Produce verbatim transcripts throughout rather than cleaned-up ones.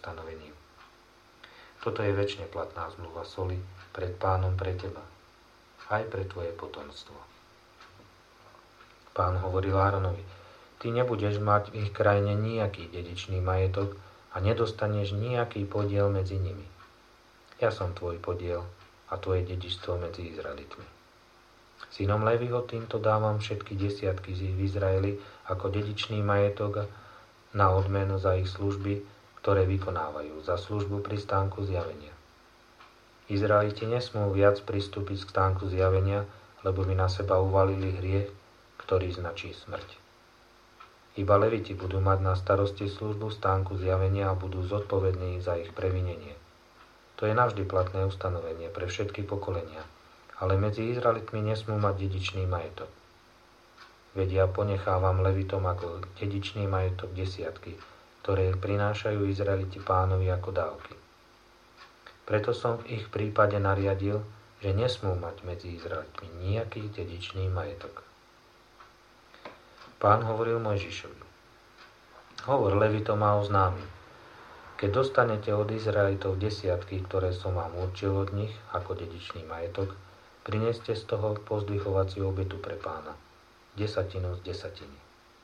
ustanovením. Toto je večne platná zmluva soli pred Pánom pre teba, aj pre tvoje potomstvo. Pán hovoril Áronovi: ty nebudeš mať v ich krajine nejaký dedičný majetok a nedostaneš nejaký podiel medzi nimi. Ja som tvoj podiel a tvoje dedičstvo medzi Izraelitmi. Synom Leviho týmto dávam všetky desiatky z v Izraeli ako dedičný majetok na odmenu za ich služby, ktoré vykonávajú, za službu pri stánku zjavenia. Izraeliti nesmú viac pristúpiť k stánku zjavenia, lebo by na seba uvalili hriech, ktorý značí smrť. Iba Leviti budú mať na starosti službu stánku zjavenia a budú zodpovední za ich previnenie. To je navždy platné ustanovenie pre všetky pokolenia, ale medzi Izraelitmi nesmú mať dedičný majetok. Veď ja ponechávam Levitom ako dedičný majetok desiatky, ktoré prinášajú Izraeliti Pánovi ako dávky. Preto som v ich prípade nariadil, že nesmú mať medzi Izraelitmi nejaký dedičný majetok. Pán hovoril Mojžišovi: hovor Levitom a oznámi: keď dostanete od Izraelitov desiatky, ktoré som vám určil od nich ako dedičný majetok, prineste z toho pozdvihovaciu obetu pre Pána, desatinu z desatiny.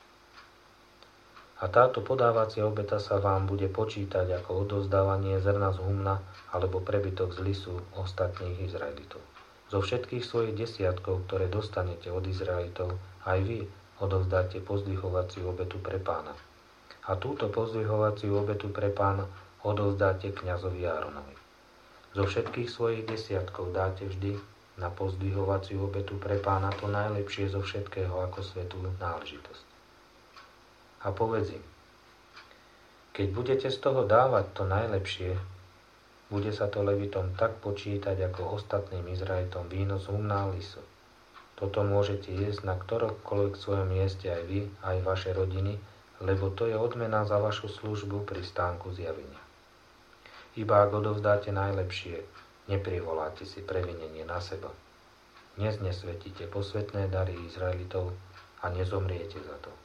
A táto podávacia obeta sa vám bude počítať ako odovzdávanie zrna z humna alebo prebytok z lisu ostatných Izraelitov. Zo všetkých svojich desiatkov, ktoré dostanete od Izraelitov, aj vy odovzdáte pozdvihovaciu obetu pre Pána. A túto pozdvihovaciu obetu pre Pána odovzdáte kňazovi Áronovi. Zo všetkých svojich desiatkov dáte vždy na pozdvihovaciu obetu pre Pána to najlepšie zo všetkého ako svätú náležitosť. A povedz im: keď budete z toho dávať to najlepšie, bude sa to Levitom tak počítať ako ostatným Izraelitom víno z humna a lisu. Toto môžete jesť na ktoromkoľvek svojom mieste aj vy, aj vaše rodiny, lebo to je odmena za vašu službu pri stánku zjavenia. Iba ak odovzdáte najlepšie, neprivoláte si previnenie na seba. Neznesvetíte posvätné dary Izraelitov a nezomriete za to.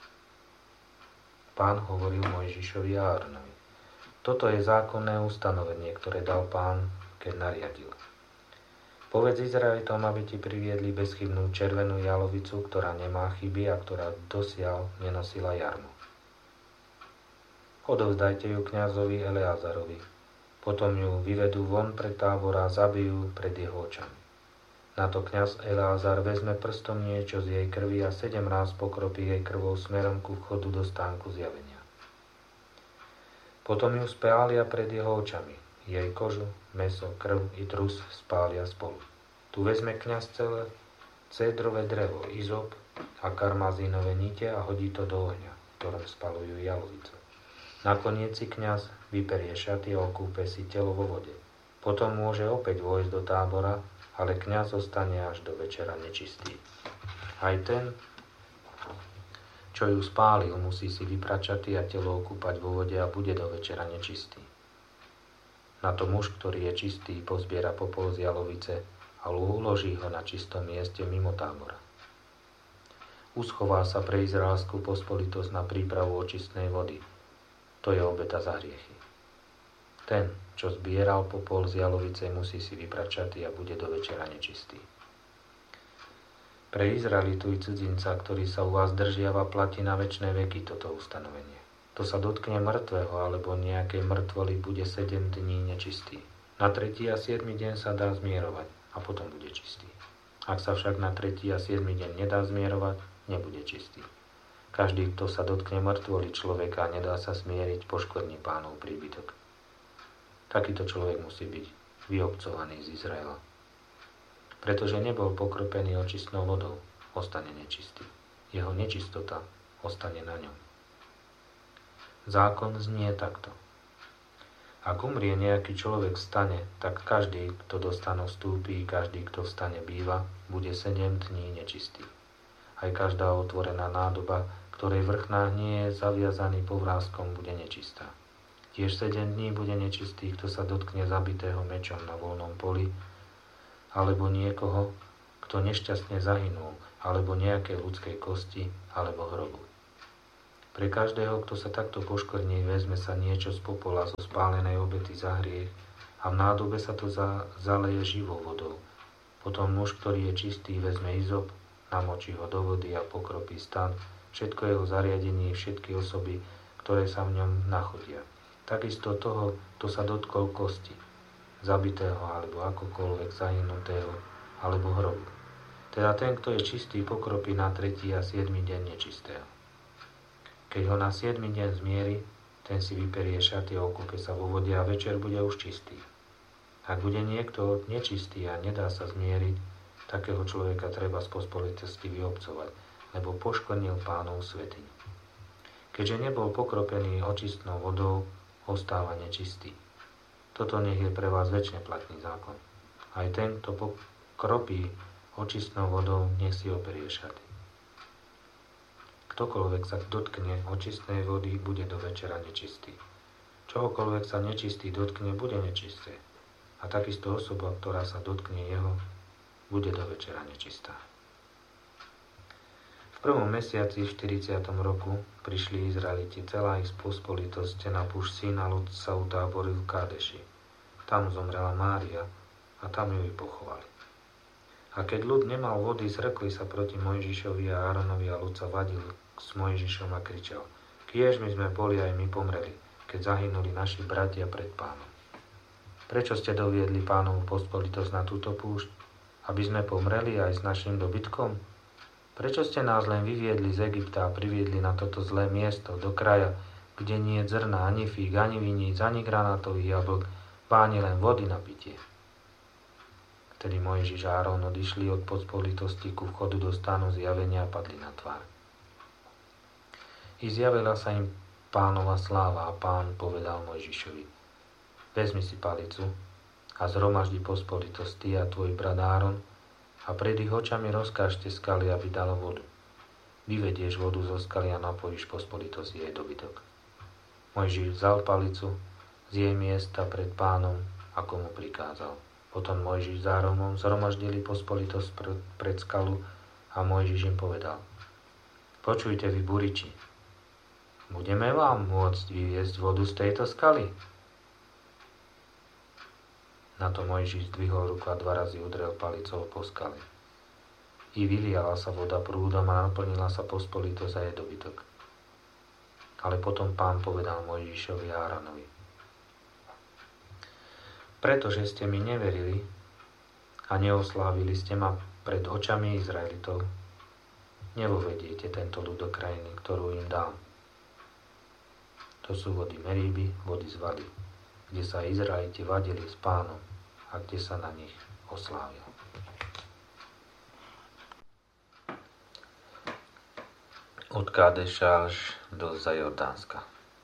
Pán hovoril Mojžišovi a Áronovi: toto je zákonné ustanovenie, ktoré dal Pán, keď nariadil. Povedz Izraelitom, aby ti priviedli bezchybnú červenú jalovicu, ktorá nemá chyby a ktorá dosiaľ nenosila jarmu. Odovzdajte ju kňazovi Eleazarovi. Potom ju vyvedú von pred tábor a zabijú pred jeho očami. Na to kňaz Eleazar vezme prstom niečo z jej krvi a sedem ráz pokropí jej krvou smerom ku vchodu do stánku zjavenia. Potom ju spália pred jeho očami. Jej kožu, mäso, krv i trus spália spolu. Tu vezme kňaz celé cédrové drevo, izop a karmazínové nite a hodí to do ohňa, v ktorom spalujú jalovicu. Nakoniec si kňaz vyperie šaty a okúpe si telo vo vode. Potom môže opäť vojsť do tábora, ale kňaz zostane až do večera nečistý. Aj ten, čo ju spálil, musí si vyprať šaty a telo okúpať vo vode a bude do večera nečistý. Na to muž, ktorý je čistý, pozbiera popol z jalovice a uloží ho na čistom mieste mimo tábora. Uschová sa pre izraelskú pospolitosť na prípravu očistnej vody. To je obeta za hriechy. Ten, čo zbieral popol z jalovice, musí si vyprať šaty a bude do večera nečistý. Pre Izraelitu i cudzinca, ktorý sa u vás držiava, platí na večné veky toto ustanovenie. To sa dotkne mŕtvého alebo nejakej mŕtvoly, bude sedem dní nečistý. Na tretí a siedmy deň sa dá zmierovať a potom bude čistý. Ak sa však na tretí a siedmy deň nedá zmierovať, nebude čistý. Každý, kto sa dotkne mŕtvoly človeka a nedá sa smieriť, poškvrní Pánov príbytok. Takýto človek musí byť vyobcovaný z Izraela. Pretože nebol pokropený očistnou vodou, ostane nečistý. Jeho nečistota ostane na ňom. Zákon znie takto. Ak umrie nejaký človek vstane, tak každý, kto do stanu vstúpí, každý, kto vstane býva, bude sedem dní nečistý. Aj každá otvorená nádoba, ktorej vrchná nie je zaviazaný povráskom, bude nečistá. Tiež sedem dní bude nečistý, kto sa dotkne zabitého mečom na voľnom poli, alebo niekoho, kto nešťastne zahynul, alebo nejakej ľudskej kosti, alebo hrobu. Pre každého, kto sa takto poškvrní, vezme sa niečo z popola zo spálenej obety za hriech a v nádobe sa to za, zaleje živou vodou. Potom muž, ktorý je čistý, vezme izop, namočí ho do vody a pokropí stan, všetko jeho zariadenie, všetky osoby, ktoré sa v ňom nachodia. Takisto toho, kto sa dotkol kosti, zabitého alebo akokoľvek zahynutého, alebo hrobu. Teda ten, kto je čistý, pokropí na tretí a siedmy deň nečistého. Keď ho na siedmy deň zmieri, ten si vyperie šaty a okupe sa vo vode a večer bude už čistý. Ak bude niekto nečistý a nedá sa zmieriť, takého človeka treba z pospolitosti vyobcovať, lebo poškvrnil Pánov svätyň. Keďže nebol pokropený očistnou vodou, ostáva nečistý. Toto nech je pre vás večne platný zákon. Aj ten, kto pokropí očistnou vodou, nech si operie šaty. Ktokoľvek sa dotkne očistnej vody, bude do večera nečistý. Čohokoľvek sa nečistý dotkne, bude nečisté. A takisto osoba, ktorá sa dotkne jeho, bude do večera nečistá. V prvom mesiaci v štyridsiatom roku prišli Izraeliti, celá ich pospolitosť na púšť Sína, ľud sa utáboril v Kádeši. Tam zomrela Mária a tam ju i pochovali. A keď ľud nemal vody, zrekli sa proti Mojžišovi a Áronovi a ľud sa vadil s Mojžišom a kričal: Kiež my sme boli aj my pomreli, keď zahynuli naši bratia pred Pánom. Prečo ste doviedli Pánovu pospolitosť na túto púšť? Aby sme pomreli aj s našim dobytkom? Prečo ste nás len vyviedli z Egypta a priviedli na toto zlé miesto, do kraja, kde nie je zrna, ani fíg, ani viníc, ani granátových jablk, páni len vody na pitie? Vtedy Mojžiš a Áron odišli od pospolitosti ku vchodu do stánu zjavenia a padli na tvár. I zjavila sa im Pánova sláva a Pán povedal Mojžišovi: Vezmi si palicu a zhromaždi pospolitosť ty a tvoj brat Áron a pred ich očami rozkážte skaly, aby dalo vodu. Vyvedieš vodu zo skaly a napojíš pospolitosť jej dobytok. Mojžiš vzal palicu z jej miesta pred Pánom, ako mu prikázal. Potom Mojžiš s Áronom zhromaždili pospolitosť pred skalu a Mojžiš im povedal: Počujte vy buriči, budeme vám môcť vyviesť vodu z tejto skaly? Na to Mojžiš zdvihol ruku a dva razy udrel palicou po skale. I vyliala sa voda prúdom a naplnila sa pospolitosť a jej dobytok. Ale potom Pán povedal Mojžišovi a Áronovi: Pretože ste mi neverili a neoslávili ste ma pred očami Izraelitov, nevovediete tento ľud do krajiny, ktorú im dám. To sú vody Meríby, vody z vady, kde sa Izraeliti vadili s Pánom a kde sa na nich oslávil. Od Kádeša až do Zajordánska.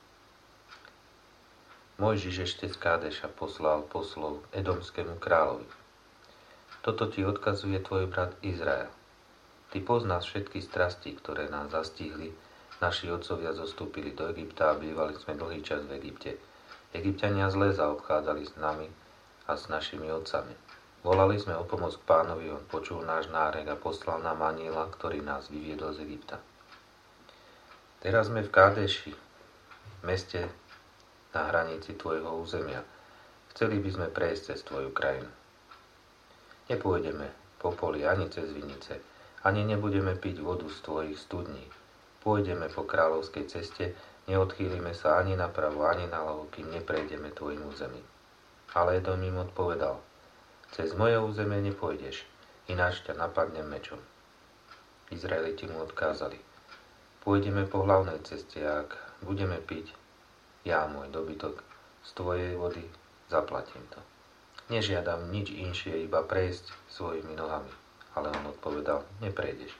Mojžiš ešte z Kádeša poslal poslov edomskému kráľovi: Toto ti odkazuje tvoj brat Izrael. Ty poznáš všetky strasti, ktoré nás zastihli. Naši otcovia zostúpili do Egypta a bývali sme dlhý čas v Egypte. Egypťania zle zaobchádzali s nami a s našimi otcami. Volali sme o pomoc k Pánovi, on počul náš nárek a poslal nám anjela, ktorý nás vyviedol z Egypta. Teraz sme v Kádeši, meste na hranici tvojho územia. Chceli by sme prejsť cez tvoju krajinu. Nepôjdeme po poli ani cez vinice, ani nebudeme piť vodu z tvojich studní. Pôjdeme po kráľovskej ceste, neodchýlime sa ani napravo, ani naľavo, kým neprejdeme tvojim územím. Ale Edom im odpovedal: Cez moje územie nepôjdeš, ináč ťa napadnem mečom. Izraeliti mu odkázali: Pôjdeme po hlavnej ceste, a ak budeme piť ja môj dobytok z tvojej vody, zaplatím to. Nežiadam nič inšie, iba prejsť svojimi nohami. Ale on odpovedal: Neprejdeš.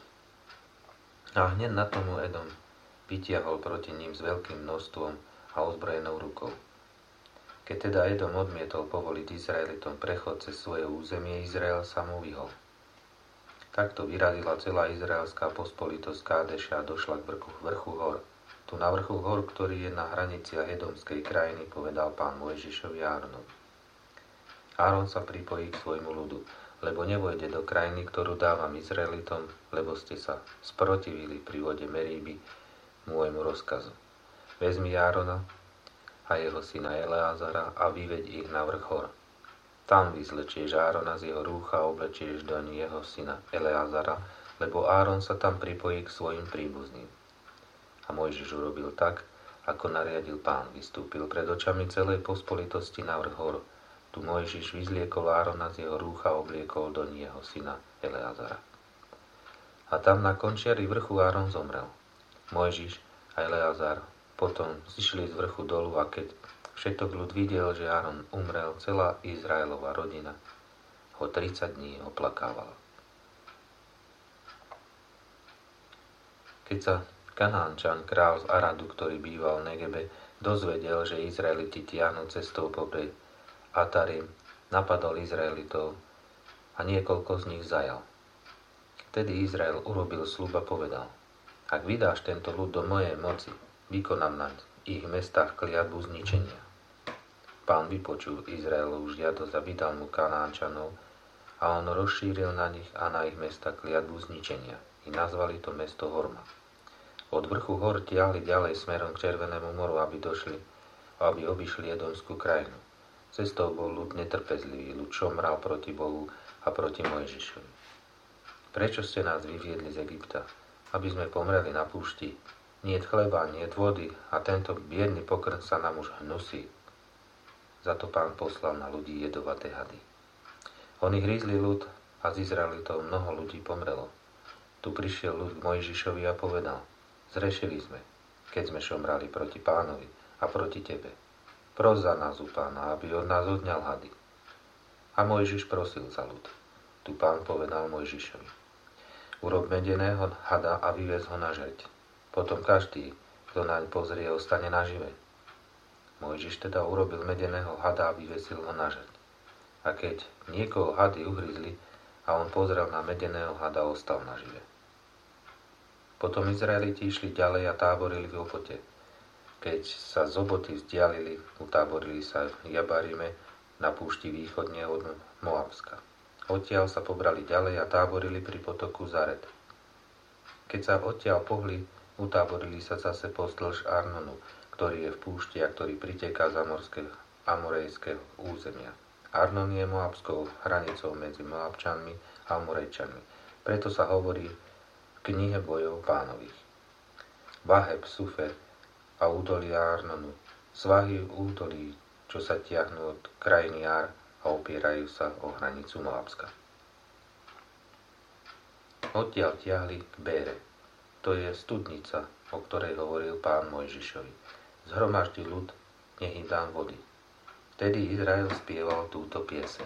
A hneď na tomu Edom vytiahol proti ním s veľkým množstvom a ozbrojenou rukou. Keď teda Edom odmietol povoliť Izraelitom prechod cez svoje územie, Izrael sa mu vyhol. Takto vyrazila celá izraelská pospolitosť Kádeša a došla k vrchu, vrchu hor. Tu na vrchu hor, ktorý je na hraniciach edomskej krajiny, povedal Pán Mojžišovi a Áronovi: Áron sa pripojí k svojmu ľudu, lebo nevojde do krajiny, ktorú dávam Izraelitom, lebo ste sa sprotivili pri vode Meríby, môjmu rozkazu. Vezmi Árona a jeho syna Eleazara a vyveď ich na vrch hor. Tam vyzlečieš Árona z jeho rúcha a oblečieš doň jeho syna Eleazara, lebo Áron sa tam pripojí k svojim príbuzným. A Mojžiš urobil tak, ako nariadil Pán. Vystúpil pred očami celej pospolitosti na vrch hor. Tu Mojžiš vyzliekol Árona z jeho rúcha a obliekol doň jeho syna Eleazara. A tam na končiari vrchu Áron zomrel. Mojžiš a Eleazar potom zišli z vrchu dolu a keď všetok ľud videl, že Áron umrel, celá Izraelova rodina ho tridsať dní oplakávala. Keď sa Kanánčan, král z Aradu, ktorý býval v Negebe, dozvedel, že Izraeliti tiahnu cestou popred Atarim, napadol Izraelitov a niekoľko z nich zajal. Vtedy Izrael urobil sľub a povedal: Ak vydáš tento ľud do mojej moci, vykonám na ich mestách kliatbu zničenia. Pán vypočul Izraelov žiadosť a vydal mu Kanánčanov a on rozšíril na nich a na ich mesta kliatbu zničenia. I nazvali to mesto Horma. Od vrchu hor tiahli ďalej smerom k Červenému moru, aby došli, aby obišli Edomskú krajinu. Cestou bol ľud netrpezlivý, ľud šomral proti Bohu a proti Mojžišovi. Prečo ste nás vyviedli z Egypta, aby sme pomreli na púšti? Niet chleba, niet vody a tento biedný pokrm sa nám už hnusí. Za to Pán poslal na ľudí jedovaté hady. Oni hrízli ľud a z Izraelitov mnoho ľudí pomrelo. Tu prišiel ľud k Mojžišovi a povedal: Zrešili sme, keď sme šomrali proti Pánovi a proti tebe. Pros za nás u Pána, aby od nás odňal hady. A Mojžiš prosil za ľud. Tu Pán povedal Mojžišovi: Urob medeného hada a vyvez ho na žeť. Potom každý, kto naň pozrie, ostane nažive. Mojžiš teda urobil medeného hada a vyvesil ho na žeť. A keď niekoho hady uhryzli a on pozrel na medeného hada, ostal nažive. Potom Izraeliti išli ďalej a táborili v Obote. Keď sa z Oboty vzdialili, utáborili sa v Jabarime na púšti východne od Moabska. Odtiaľ sa pobrali ďalej a táborili pri potoku Zaret. Keď sa odtiaľ pohli, utáborili sa zase pozdĺž Arnonu, ktorý je v púšti a ktorý priteká z amorejského územia. Arnon je moabskou hranicou medzi Moabčanmi a Amorejčanmi. Preto sa hovorí v knihe bojov Pánových. Vaheb, Sufe a údolia Arnonu, svahy údolí, čo sa tiahnú od krajiny Ár a opierajú sa o hranicu Moabska. Odtiaľ tiahli k Bére, to je studnica, o ktorej hovoril Pán Mojžišovi. Zhromaždi ľud, nech im dám vody. Vtedy Izrael spieval túto pieseň.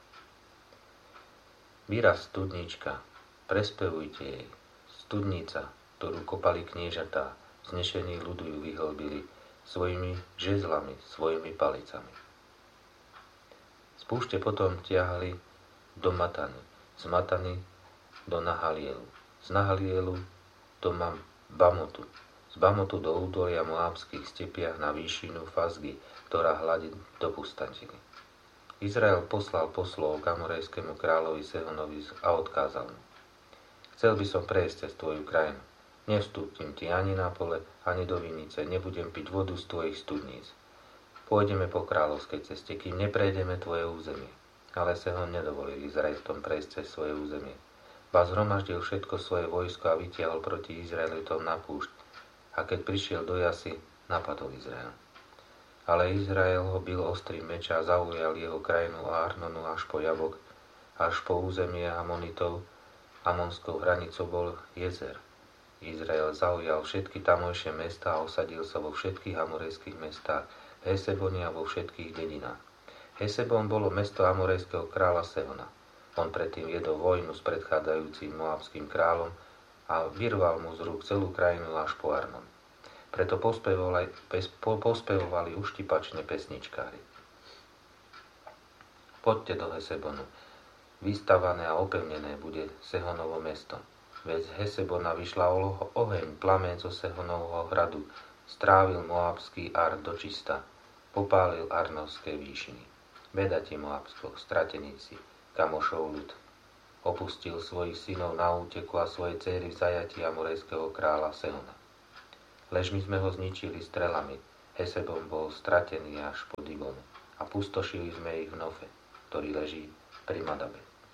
Výraz studnička, prespevujte jej. Studnica, ktorú kopali kniežatá, znešení ľudu ju vyhlbili svojimi žezlami, svojimi palicami. Z púšte potom tiahli do Matany, z Matany do Nahalielu, z Nahalielu do Bamotu, z Bamotu do údolia moábskych stepiach na výšinu Fazgy, ktorá hladí do pustantiny. Izrael poslal poslov k amorejskému kráľovi Sehonovi a odkázal mu: Chcel by som prejsť cez tvoju krajinu. Nevstúpim ti ani na pole, ani do vinice, nebudem piť vodu z tvojich studníc. Pôjdeme po kráľovskej ceste, kým neprejdeme tvoje územie. Ale Sehon nedovolil Izraelitom prejsť cez svoje územie. Ba zhromaždil všetko svoje vojsko a vytiahol proti Izraelitom na púšť. A keď prišiel do Jasy, napadol Izrael. Ale Izrael ho bil ostrým meča a zaujal jeho krajinu a Arnonu až po Jabok, až po územie Amonitov. Amonskou hranicou bol Jezer. Izrael zaujal všetky tamojšie mestá a osadil sa vo všetkých amorejských mestách, v Hesebone a vo všetkých dedinách. Hesebon bolo mesto amorejského kráľa Sehona. On predtým viedol vojnu s predchádzajúcim moabským kráľom a vyrval mu z rúk celú krajinu až po Arnon. Preto pospevovali, pospevovali uštipačne pesničkári. Poďte do Hesebonu. Vystavané a opevnené bude Sehonovo mesto. Veď z Hesebona vyšla oheň, plameň zo Sehonovho hradu, strávil moabský Ar dočista, popálil Arnovské výšiny. Beda ti, Moabsko, strateníci, kamošov ľud. Opustil svojich synov na úteku a svoje céry v zajatí amorejského kráľa Sehona. lež my sme ho zničili strelami. Hesebon bol stratený až po Dibonu a pustošili sme ich v Nofe, ktorý leží pri Madabe.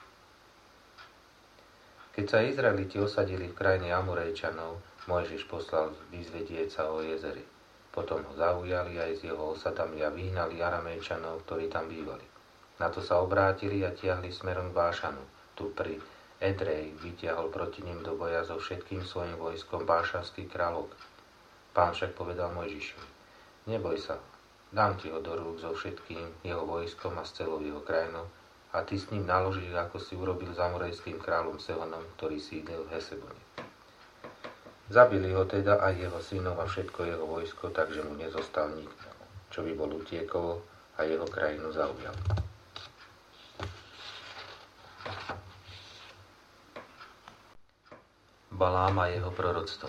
Keď sa Izraeliti osadili v krajine Amorejčanov, Mojžiš poslal vyzvedieca o jezeri. Potom ho zaujali aj s jeho osadami a vyhnali Aramejčanov, ktorí tam bývali. Na to sa obrátili a tiahli smerom k Bášanu. Tu pri Edrej vytiahol proti ním do boja so všetkým svojim vojskom bášanský kráľ Og. Pán však povedal Mojžišovi: Neboj sa, dám ti ho do rúk so všetkým jeho vojskom a s celou jeho krajinou, a ty s ním naložíš, ako si urobil s amorejským kráľom Sehonom, ktorý sídlil v Hesebone. Zabili ho teda aj jeho synov a všetko jeho vojsko, takže mu nezostal nikto, čo by bol utiekol a jeho krajinu zaujal. Balám a jeho proroctvo.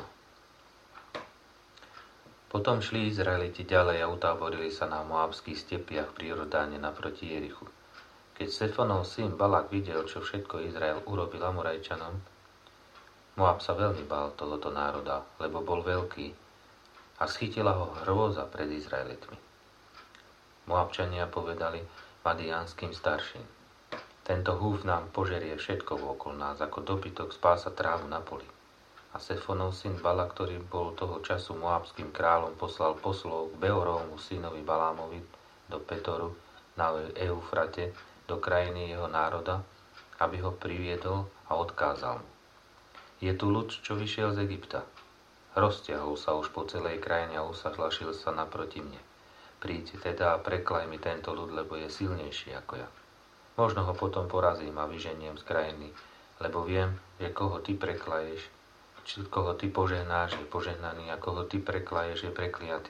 Potom šli Izraeliti ďalej a utáborili sa na moabských stepiach pri Jordáne naproti Jerichu. Keď Sefonov syn Balak videl, čo všetko Izrael urobil Amorajčanom, Moab sa veľmi bál tohoto národa, lebo bol veľký, a schytila ho hrôza pred Izraelitmi. Moabčania povedali madiánskym starším: Tento húf nám požerie všetko okolo nás, ako dobytok spása trávu na poli. A Sefonov syn Bala, ktorý bol toho času moabským kráľom, poslal poslov k Beorovmu synovi Balámovi do Petoru na Eufrate, do krajiny jeho národa, aby ho priviedol a odkázal mu: Je tu ľud, čo vyšiel z Egypta. Roztiahol sa už po celej krajine a usahlašil sa naproti mne. Príďte teda a preklaj mi tento ľud, lebo je silnejší ako ja. Možno ho potom porazím a vyženiem z krajiny, lebo viem, že koho ty preklaješ, či koho ty požehnáš, je požehnaný, a koho ty preklaješ, je prekliatý.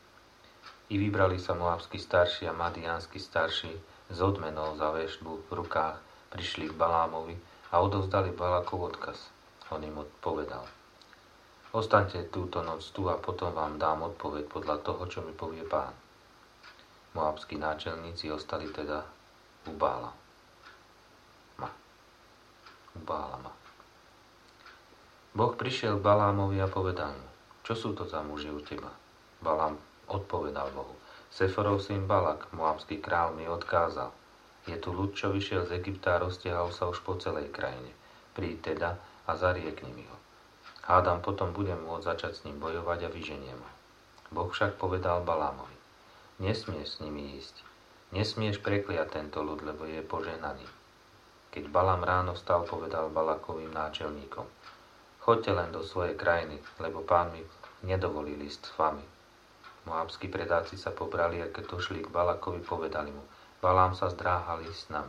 I vybrali sa moabskí starší a madiánsky starší z odmenov za veštbu v rukách, prišli k Balámovi a odovzdali Balakov odkaz. On im odpovedal: Ostaňte túto noc tu a potom vám dám odpoveď podľa toho, čo mi povie Pán. Moabskí náčelníci ostali teda u Bála. Ma. U Bála ma. Boh prišiel k Balámovi a povedal mu: Čo sú to za muži u teba? Balám odpovedal Bohu: Seforov syn Balak, moabský král, mi odkázal: Je tu ľud, čo vyšiel z Egypta a roztiahol sa už po celej krajine. Príď teda a zariekni mi ho. Hádam, potom budem môcť začať s ním bojovať a vyženiem ho. Boh však povedal Balámovi: Nesmieš s nimi ísť. Nesmieš prekliať tento ľud, lebo je požehnaný. Keď Balám ráno vstal, povedal Balakovým náčelníkom: Choďte len do svojej krajiny, lebo Pán mi nedovolil ísť s vami. Moabskí predáci sa pobrali, a keď došli k Balakovi, povedali mu: Balám sa zdráhal ísť s nami.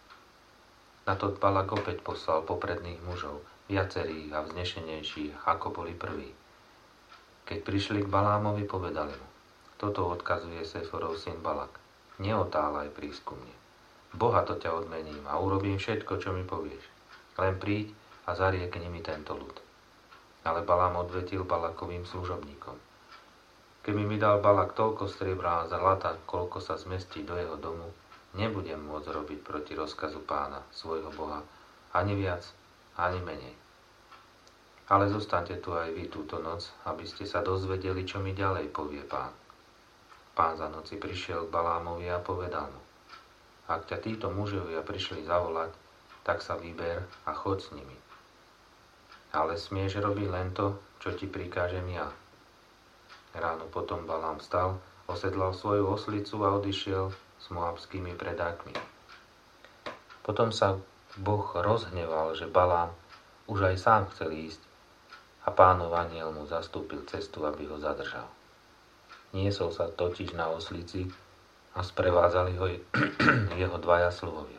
Na to Balak opäť poslal popredných mužov, viacerých a vznešenejších, ako boli prví. Keď prišli k Balámovi, povedali mu: Toto odkazuje Seforov syn Balak: Neotálaj prísť ku mne. Boha to ťa odmením a urobím všetko, čo mi povieš. Len príď a zariekni mi tento ľud. Ale Balám odvetil Balakovým služobníkom: Keby mi dal Balak toľko striebra a zlata, koľko sa zmestí do jeho domu, nebudem môcť robiť proti rozkazu Pána, svojho Boha, ani viac, ani menej. Ale zostaňte tu aj vy túto noc, aby ste sa dozvedeli, čo mi ďalej povie Pán. Pán za noci prišiel k Balámovi a povedal mu: Ak ťa títo mužovia prišli zavolať, tak sa vyber a choď s nimi. Ale smieš robiť len to, čo ti prikážem ja. Ráno potom Balám vstal, osedlal svoju oslicu a odišiel s moabskými predákmi. Potom sa Boh rozhneval, že Balám už aj sám chcel ísť, a Pánov anjel mu zastúpil cestu, aby ho zadržal. Niesol sa totiž na oslici a sprevádzali ho jeho dvaja sluhovia.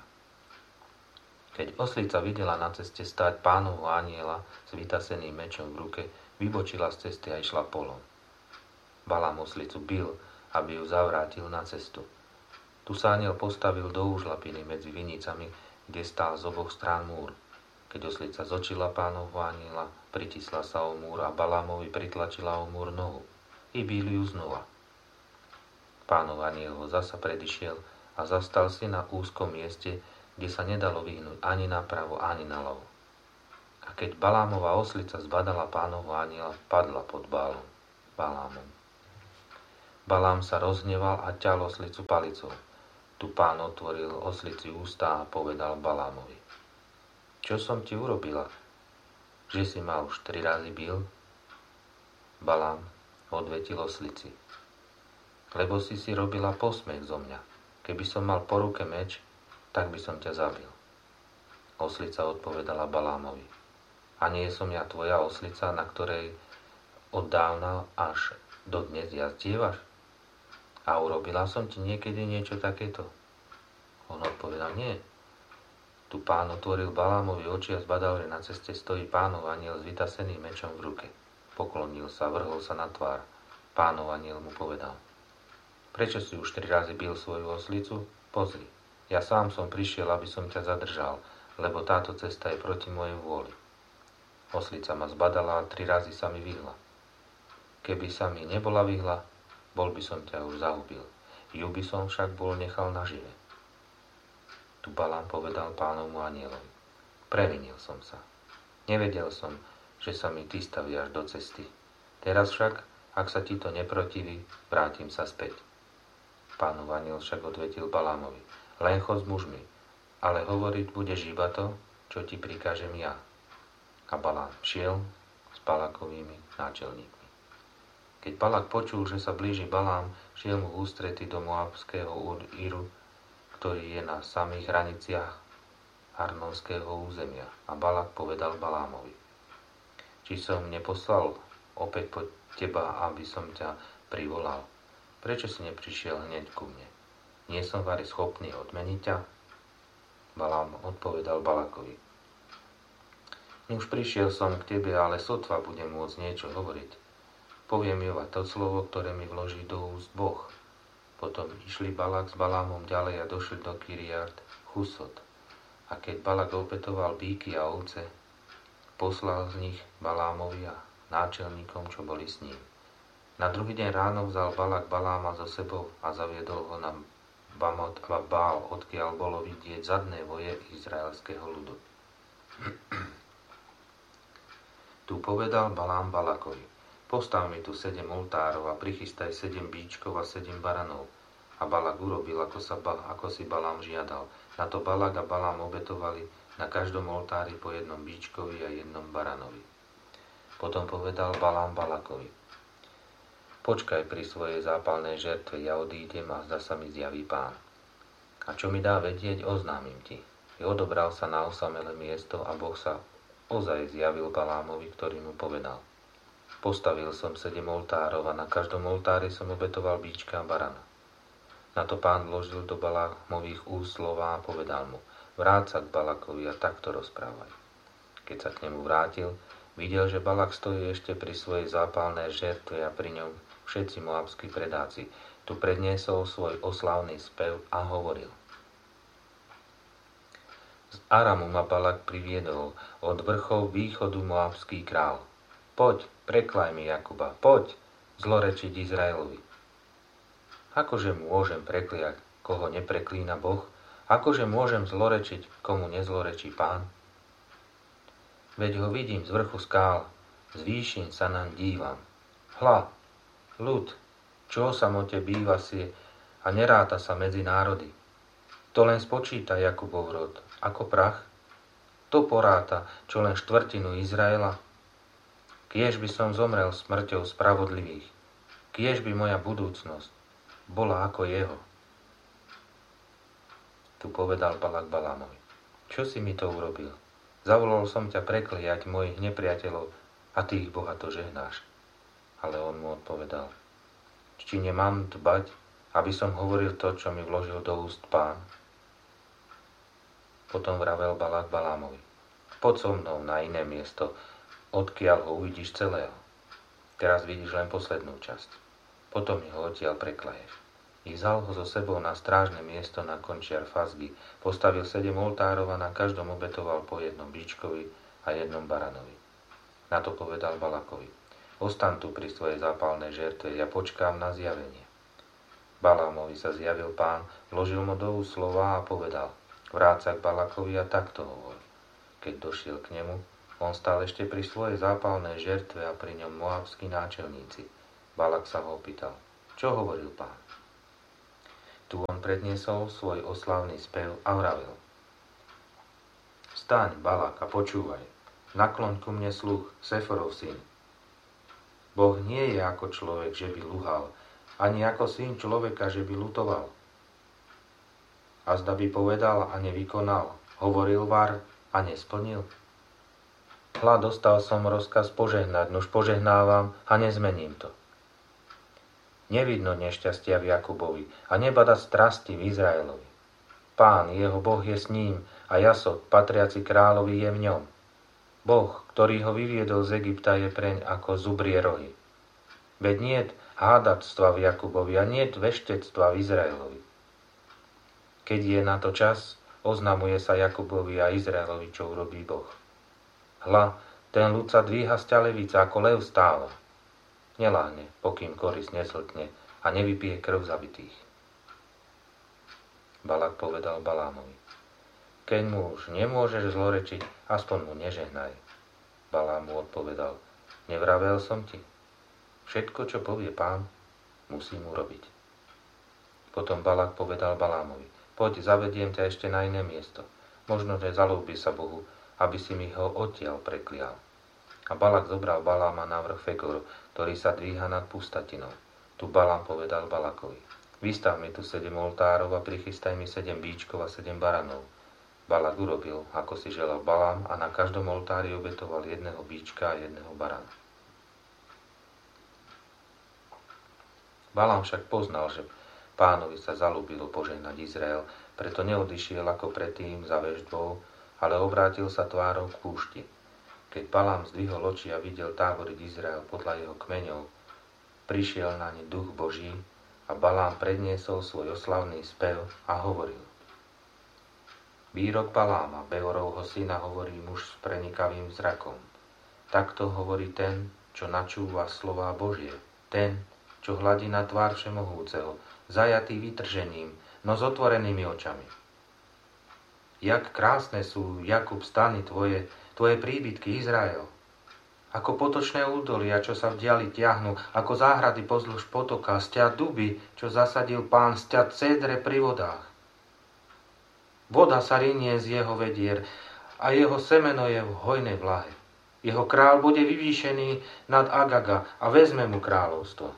Keď oslica videla na ceste stáť Pánovho anjela s vytaseným mečom v ruke, vybočila z cesty a išla polom. Balám oslicu bil, aby ju zavrátil na cestu. Tu sa anjel postavil do úžlapiny medzi vinicami, kde stál z oboch strán múr. Keď oslica zočila Pánovho anjela, pritisla sa o múr a Balámovi pritlačila o múr nohu. I bíli ju znova. Pánov anjel ho zasa predišiel a zastal si na úzkom mieste, kde sa nedalo vyhnúť ani napravo, ani naľavo. A keď Balámova oslica zbadala Pánovho anjela, padla pod Bálom. Balámom. Balám sa rozhneval a ťal oslicu palicou. Tu Pán otvoril oslici ústa a povedal Balámovi: Čo som ti urobila? Že si ma už tri razy bil? Balám odvetil oslici: Lebo si si robila posmech zo mňa. Keby som mal po ruke meč, tak by som ťa zabil. Oslica odpovedala Balámovi: A nie som ja tvoja oslica, na ktorej od dávna až do dnes jazdievaš? A urobila som ti niekedy niečo takéto? On odpovedal: Nie. Tu Pán otvoril Balámovi oči a zbadal, že na ceste stojí Pánov anjel s vytaseným mečom v ruke. Poklonil sa, vrhol sa na tvár. Pánov anjel mu povedal: Prečo si už tri razy bil svoju oslicu? Pozri, ja sám som prišiel, aby som ťa zadržal, lebo táto cesta je proti mojej vôli. Oslica ma zbadala a tri razy sa mi vyhla. Keby sa mi nebola vyhla, bol by som ťa už zahubil. Ju by som však bol nechal nažive. Tu Balám povedal Pánovmu anjelovi: Previnil som sa. Nevedel som, že sa mi ty staviaš do cesty. Teraz však, ak sa ti to neprotiví, vrátim sa späť. Pánov anjel však odvetil Balámovi: Len chod s mužmi, ale hovoriť budeš iba to, čo ti prikážem ja. A Balám šiel s Balakovými náčelníkmi. Keď Balak počul, že sa blíži Balám, šiel mu v ústrety do Moabského Íru, ktorý je na samých hraniciach Arnonského územia. A Balak povedal Balámovi: Či som neposlal opäť po teba, aby som ťa privolal? Prečo si neprišiel hneď ku mne? Nie som vari schopný odmeniť ťa? Balám odpovedal Balakovi: Už prišiel som k tebe, ale sotva budem môcť niečo hovoriť. Poviem iba to slovo, ktoré mi vloží do úst Boh. Potom išli Balak s Balámom ďalej a došli do Kiriat Chusot. A keď Balak opetoval bíky a ovce, poslal z nich Balámovi a náčelníkom, čo boli s ním. Na druhý deň ráno vzal Balak Baláma so sebou a zaviedol ho na Bamot a Bál, odkiaľ bolo vidieť zadné voje izraelského ľudu. Tu povedal Balám Balakovi: Postav mi tu sedem oltárov a prichystaj sedem bíčkov a sedem baranov. A Balak urobil, ako, sa, ako si Balám žiadal. Na to Balak a Balám obetovali na každom oltári po jednom bíčkovi a jednom baranovi. Potom povedal Balám Balakovi: Počkaj pri svojej zápalnej žertve, ja odídem a zda sa mi zjaví Pán. A čo mi dá vedieť, oznámim ti. I odobral sa na osamelé miesto a Boh sa ozaj zjavil Balámovi, ktorý mu povedal: Postavil som sedem oltárov a na každom oltári som obetoval bíčka a barana. Na to Pán vložil do Balámových úst slová a povedal mu: Vráť sa k Balakovi a takto rozprávaj. Keď sa k nemu vrátil, videl, že Balak stojí ešte pri svojej zápalnej žertve a pri ňom všetci moabskí predáci. Tu predniesol svoj oslavný spev a hovoril: Z Aramu ma Balak priviedol, od vrchov východu moabský král. Poď, preklaj mi Jakuba, poď, zlorečiť Izraelovi. Akože môžem prekliať, koho nepreklína Boh? Akože môžem zlorečiť, komu nezlorečí Pán? Veď ho vidím z vrchu skál, z výšin sa naň dívam. Hľa, ľud, čo o samote býva si a neráta sa medzi národy. To len spočíta Jakubov rod, ako prach. To poráta, čo len štvrtinu Izraela. Kiež by som zomrel smrťou spravodlivých, kiež by moja budúcnosť bola ako jeho. Tu povedal Balak Balámovi: Čo si mi to urobil? Zavolal som ťa prekliať mojich nepriateľov a ty ich bohato žehnáš. Ale on mu odpovedal: Či nemám dbať, aby som hovoril to, čo mi vložil do úst Pán? Potom vravel Balak Balámovi: Poď so mnou na iné miesto, odkiaľ ho uvidíš celého. Teraz vidíš len poslednú časť. Potom ho odtiaľ preklaješ. I vzal ho so sebou na strážne miesto na končiar Fazgy, postavil sedem oltárov a na každom obetoval po jednom bíčkovi a jednom baranovi. Na to povedal Balakovi: Ostaň tu pri svojej zápalnej žertve, ja počkám na zjavenie. Balámovi sa zjavil Pán, vložil mu do úst slová a povedal: Vráť sa k Balakovi a takto hovor. Keď došiel k nemu, on stál ešte pri svojej zápalnej žertve a pri ňom moabskí náčelníci. Balak sa ho opýtal, čo hovoril Pán. Tu on predniesol svoj oslávny spev a vravel. Vstaň, Balak, a počúvaj. Nakloň ku mne sluch, Seforov syn. Boh nie je ako človek, že by luhal, ani ako syn človeka, že by lutoval. A zda by povedal a nevykonal, hovoril var a nesplnil. Hľa, dostal som rozkaz požehnať, nuž požehnávam a nezmením to. Nevidno nešťastia v Jakubovi a nebada strasti v Izraelovi. Pán, jeho Boh je s ním a Jasok, patriaci kráľovi, je v ňom. Boh, ktorý ho vyviedol z Egypta, je preň ako zubrie rohy. Veď niet hádactva v Jakubovi a niet veštectva v Izraelovi. Keď je na to čas, oznamuje sa Jakubovi a Izraelovi, čo urobí Boh. Hľa, ten ľud sa dvíha z ťalevica, ako lev stáva. Neláhne, pokým koris nesltne a nevypije krv zabitých. Balak povedal Balámovi. Keď mu už nemôžeš zlorečiť, aspoň mu nežehnaj. Balám mu odpovedal. Nevravel som ti. Všetko, čo povie Pán, musím urobiť. Potom Balak povedal Balámovi. Poď, zavediem ťa ešte na iné miesto. Možno, že zalúbi sa Bohu, aby si mi ho odtiaľ preklial. A Balak zobral Baláma na vrch Fegor, ktorý sa dvíha nad pustatinou. Tu Balám povedal Balakovi. Vystav mi tu sedem oltárov a prichystaj mi sedem bíčkov a sedem baranov. Balak urobil, ako si želal Balám, a na každom oltári obetoval jedného bíčka a jedného barana. Balám však poznal, že Pánovi sa zalúbilo požehnať Izrael, preto neodišiel ako predtým za vežbou, ale obrátil sa tvárou k púšti. Keď Balám zdvihol oči a videl táboriť Izrael podľa jeho kmeňov, prišiel na ne duch Boží a Balám predniesol svoj oslavný spev a hovoril. Výrok Baláma, Beorovho syna, hovorí muž s prenikavým zrakom. Takto hovorí ten, čo načúva slová Božie, ten, čo hladí na tvár Všemohúceho, zajatý vytržením, no s otvorenými očami. Jak krásne sú, Jakub, stany tvoje, tvoje príbytky, Izrael. Ako potočné údolia, čo sa v diali tiahnu, ako záhrady pozdĺž potoka, sťa duby, čo zasadil Pán, sťa cédre pri vodách. Voda sa rinie z jeho vedier a jeho semeno je v hojnej vlahe. Jeho král bude vyvýšený nad Agaga a vezme mu kráľovstvo.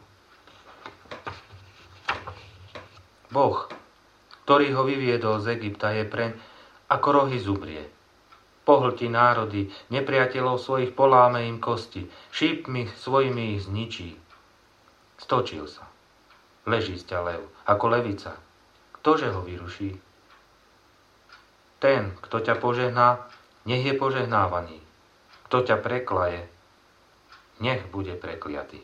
Boh, ktorý ho vyviedol z Egypta, je preň ako rohy zubrie. Pohltí národy, nepriateľov svojich poláme im kosti, šípmi svojimi ich zničí. Stočil sa. Leží sťa lev, ako levica. Ktože ho vyruší? Ten, kto ťa požehná, nech je požehnávaný. Kto ťa preklaje, nech bude prekliatý.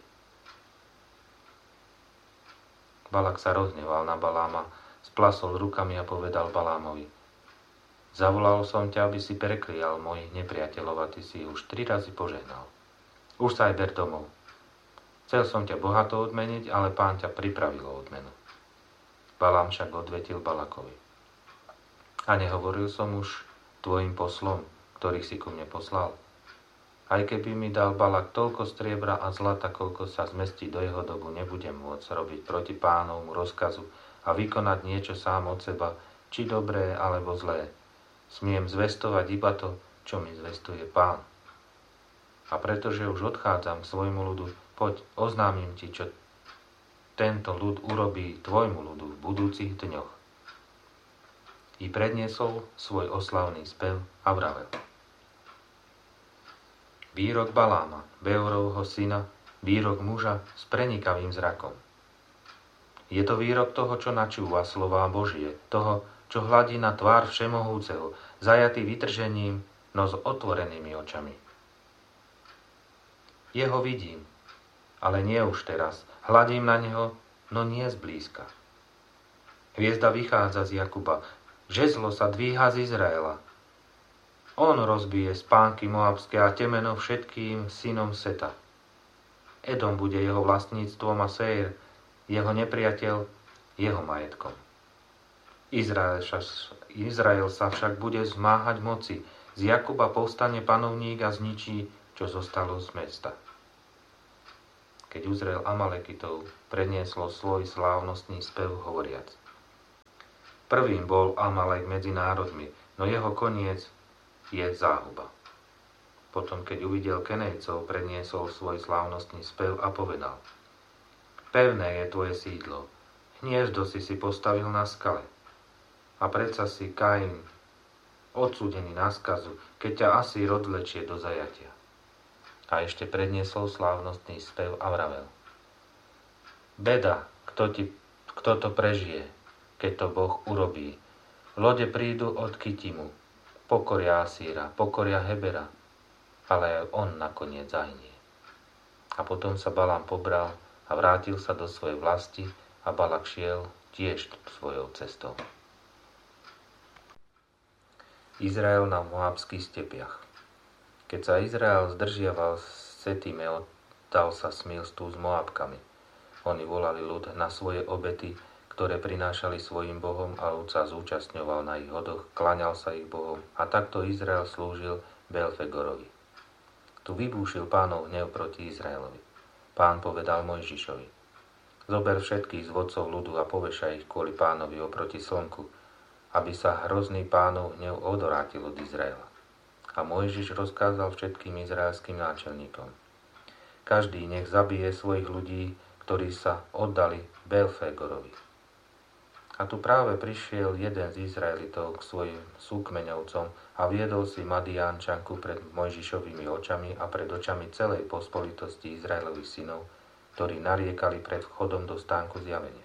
Balak sa rozhneval na Baláma, splasol rukami a povedal Balámovi. Zavolal som ťa, aby si preklial mojich nepriateľov a ty si už tri razy požehnal. Už sa aj ber domov. Chcel som ťa bohato odmeniť, ale Pán ťa pripravil o odmenu. Balám však odvetil Balakovi. A nehovoril som už tvojim poslom, ktorých si ku mne poslal. Aj keby mi dal Balak toľko striebra a zlata, koľko sa zmestí do jeho dobu, nebudem môcť robiť proti Pánovmu rozkazu a vykonať niečo sám od seba, či dobré alebo zlé. Smiem zvestovať iba to, čo mi zvestuje Pán. A pretože už odchádzam k svojmu ľudu, poď, oznámim ti, čo tento ľud urobí tvojmu ľudu v budúcich dňoch. I predniesol svoj oslavný spev a vravel. Výrok Baláma, Beorovho syna, výrok muža s prenikavým zrakom. Je to výrok toho, čo načúva slová Božie, toho, čo hladí na tvár Všemohúceho, zajatý vytržením, no s otvorenými očami. Jeho vidím, ale nie už teraz. Hladím na neho, no nie zblízka. Hviezda vychádza z Jakuba, žezlo sa dvíha z Izraela. On rozbije spánky moabské a temeno všetkým synom Seta. Edom bude jeho vlastníctvom a Seir, jeho nepriateľ, jeho majetkom. Izrael, Izrael sa však bude zmáhať moci. Z Jakuba povstane panovník a zničí, čo zostalo z mesta. keď uzrel Amalekitov, prednieslo svoj slávnostný spev hovoriac. Prvým bol Amalek medzi národmi, no jeho koniec je záhuba. Potom, keď uvidel Kenejcov, predniesol svoj slávnostný spev a povedal: Pevné je tvoje sídlo, hniezdo si si postavil na skale. A predsa si Kain odsúdený na skazu, keď ťa Asýr odvlečie do zajatia. A ešte predniesol slávnostný spev a vravel: Beda, kto, ti, kto to prežije, keď to Boh urobí. Lode prídu od Kitimu, pokoria Asýra, pokoria Hebera, ale aj on nakoniec zahynie. A potom sa Balám pobral a vrátil sa do svojej vlasti a Balak šiel tiež svojou cestou. Izrael na moabských stepiach. Keď sa Izrael zdržiaval v Setime, oddal sa smilstvu s Moabkami. Oni volali ľud na svoje obety, ktoré prinášali svojim bohom, a ľud sa zúčastňoval na ich hodoch, klaňal sa ich bohom, a takto Izrael slúžil Belfegorovi. Tu vybúšil Pánov hnev proti Izraelovi. Pán povedal Mojžišovi: Zober všetkých z vodcov ľudu a povešaj ich kvôli Pánovi oproti slnku, aby sa hrozný Pánov hnev odvrátil od Izraela. A Mojžiš rozkázal všetkým izraelským náčelníkom: Každý nech zabije svojich ľudí, ktorí sa oddali Belfegorovi. A tu práve prišiel jeden z Izraelitov k svojim súkmeňovcom a viedol si Madiánčanku pred Mojžišovými očami a pred očami celej pospolitosti Izraelových synov, ktorí nariekali pred vchodom do stánku zjavenia.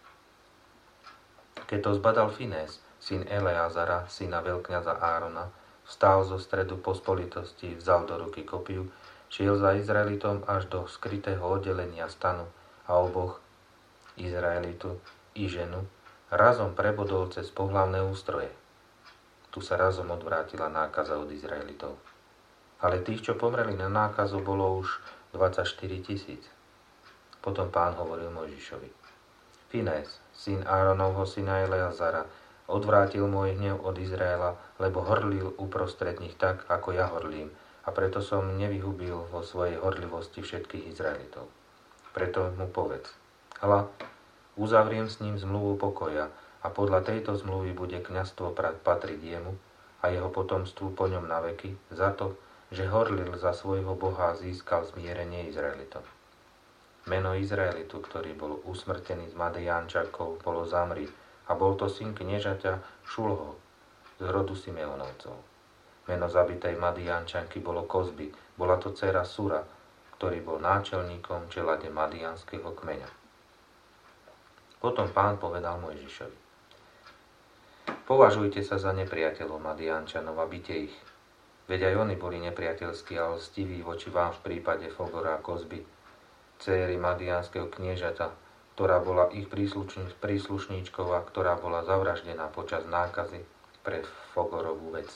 Keď to zbadal Finés, syn Eleazara, syna veľkňaza Árona, vstal zo stredu pospolitosti, vzal do ruky kopiu, šiel za Izraelitom až do skrytého oddelenia stanu a oboch, Izraelitu i ženu, razom prebodol cez pohlavné ústroje. Tu sa razom odvrátila nákaza od Izraelitov. Ale tých, čo pomreli na nákazu, bolo už dvadsaťštyri tisíc. Potom Pán hovoril Mojžišovi: Finés, syn Áronovho syna Eleazara, odvrátil môj hnev od Izraela, lebo horlil uprostred nich tak, ako ja horlím, a preto som nevyhubil vo svojej horlivosti všetkých Izraelitov. Preto mu povedz: Hľa, uzavriem s ním zmluvu pokoja, a podľa tejto zmluvy bude kňazstvo patriť jemu a jeho potomstvu po ňom na veky, za to, že horlil za svojho Boha a získal zmierenie Izraelitom. Meno Izraelitu, ktorý bol usmrtený s Madiánčankou, bolo Zamri, a bol to syn kniežaťa Šulho z rodu Simeonovcov. Meno zabitej Madiánčanky bolo Kozby, bola to dcéra Sura, ktorý bol náčelníkom čelade madiánskeho kmeňa. Potom Pán povedal Mojžišovi: Považujte sa za nepriateľov Madiánčanov a bite ich. Veď aj oni boli nepriateľskí a lstiví voči vám v prípade Fogora a Kozby, dcéry madiánskeho kniežata, ktorá bola ich príslušníčkou a ktorá bola zavraždená počas nákazy pre Fogorovú vec.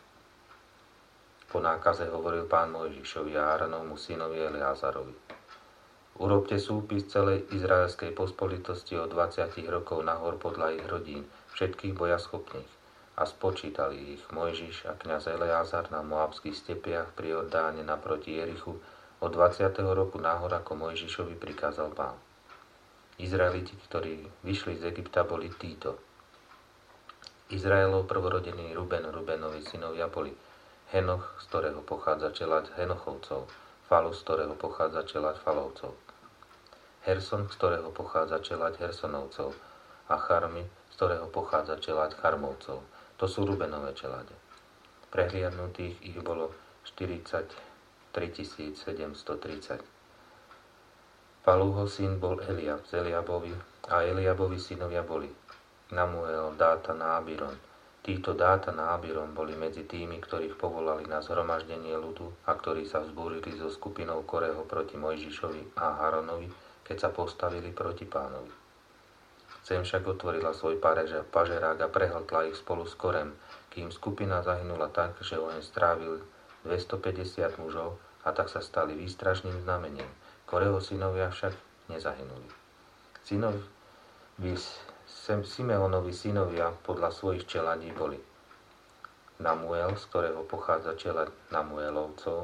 Po nákaze hovoril Pán Mojžišovi a Áronovmu synovi Eleazarovi: Urobte súpis celej izraelskej pospolitosti od dvadsať rokov nahor podľa ich rodín, všetkých bojaschopných. A spočítali ich Mojžiš a kňaz Eleazar na moabských stepiach pri Jordáne naproti Jerichu od dvadsiateho roku nahor, ako Mojžišovi prikázal Pán. Izraeliti, ktorí vyšli z Egypta, boli títo. Izraelov prvorodený Ruben, Rubenovi synovia boli Henoch, z ktorého pochádza čeľaď Henochovcov, Falus, z ktorého pochádza čeľaď Falovcov, Herson, z ktorého pochádza čeľaď Hersonovcov, a Charmi, z ktorého pochádza čeľaď Charmovcov. To sú Rubenové čeľade. Prehliadnutých ich bolo štyridsaťtri tisíc sedemstotridsať. Palúho syn bol Eliab z Eliabovi a Eliabovi synovia boli Namuel, Dátan a Abiron. Títo Dátan a Abiron boli medzi tými, ktorých povolali na zhromaždenie ľudu a ktorí sa vzbúrili so skupinou Koreho proti Mojžišovi a Haronovi, keď sa postavili proti Pánovi. Zem však otvorila svoj pažerák a prehltla ich spolu s Korem, kým skupina zahynula tak, že oheň strávil dvestopäťdesiat mužov, a tak sa stali výstražným znamením. Koreho synovia však nezahynuli. Synovi Simeonovi synovia podľa svojich čeladí boli Namuel, z ktorého pochádza čelad Namuelovcov,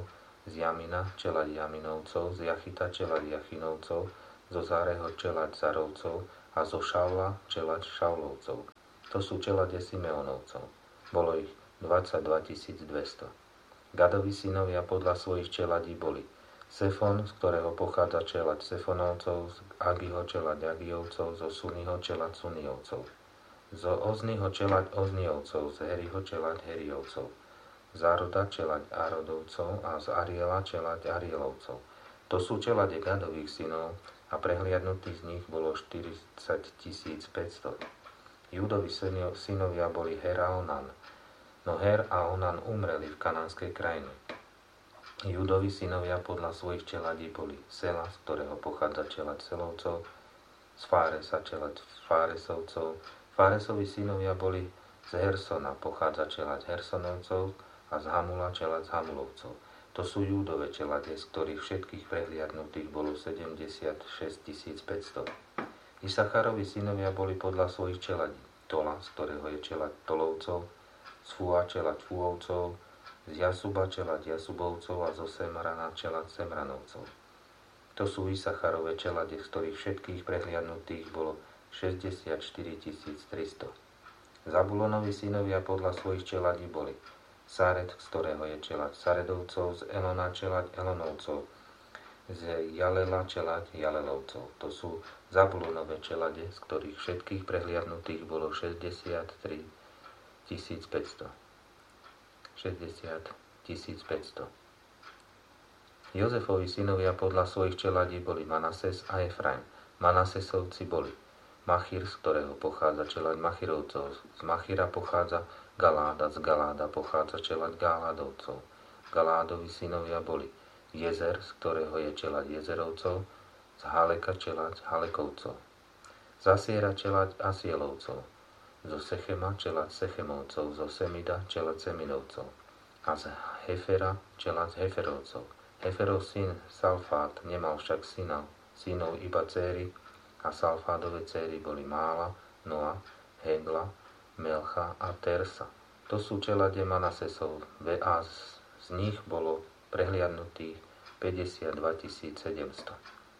z Jamina čeľaď Jaminovcov, z Jachita čeľaď Jachinovcov, zo Záreho čeľaď Zarovcov a zo Šaula čeľaď Šaulovcov. To sú čeľade Simeonovcov. Bolo ich dvadsaťdva tisíc dvesto. Gadovi synovia podľa svojich čeladí boli Sefon, z ktorého pochádza čeľaď Sefonovcov, z Agiho čeľaď Agijovcov, zo Suniho čeľaď Sunijovcov, zo Oznyho čeľaď Ozniovcov, z Heriho čeľaď Heriovcov, z Aroda čeľaď Arodovcov a z Ariela čeľaď Arielovcov. To sú čelade Gadových synov a prehliadnutých z nich bolo štyridsať tisíc päťsto. Júdovi synovia boli Her a Onan, no Her a Onan umreli v kanánskej krajine. Júdovi synovia podľa svojich čeladí boli Sela, z ktorého pochádza čeľaď Selovcov, z Fáresa čeľaď Fáresovcov. Fáresovi synovia boli z Hersona, pochádza čeľaď Hersonovcov a z Hamula čeľaď Hamulovcov. To sú Júdove čelade, z ktorých všetkých prehliadnutých bolo sedemdesiatšesť tisíc päťsto. Isacharovi synovia boli podľa svojich čeladí Tola, z ktorého je čeľaď Tolovcov, z Fúa čeľaď Fúovcov, z Jasuba čeľaď Jasubovcov a zo Semrana čeľaď Semranovcov. To sú Isacharove čelade, z ktorých všetkých prehliadnutých bolo šesťdesiatštyri tisíc tristo. Zabulonovi synovia podľa svojich čeladí boli Sared, z ktorého je čeľaď Saredovcov, z Elona čeľaď Elonovcov, z Jalela čeľaď Jalelovcov. To sú Zabulonové čelade, z ktorých všetkých prehliadnutých bolo šesťdesiattri tisíc päťsto. šesťdesiat tisíc päťsto. Jozefovi synovia podľa svojich čeladí boli Manases a Efraim. Manasesovci boli Machir, z ktorého pochádza čeľaď Machirovcov. Z Machira pochádza Galáda, z Galáda pochádza čeľaď Galádovcov. Galádovi synovia boli Jezer, z ktorého je čeľaď Jezerovcov, z Haleka čeľaď Halekovcov. Z Asiera čeľaď Asielovcov, zo Sechema čeľaď Sechemovcov, zo Semida čeľaď Seminovcov a z Hefera čeľaď Heferovcov. Heferov syn Salfát nemal však synov, synov iba céry a Salfádove céry boli Mála, Noa, Hegla, Melcha a Tersa. To sú čelade Manasesov a z nich bolo prehliadnutých päťdesiatdva tisíc sedemsto.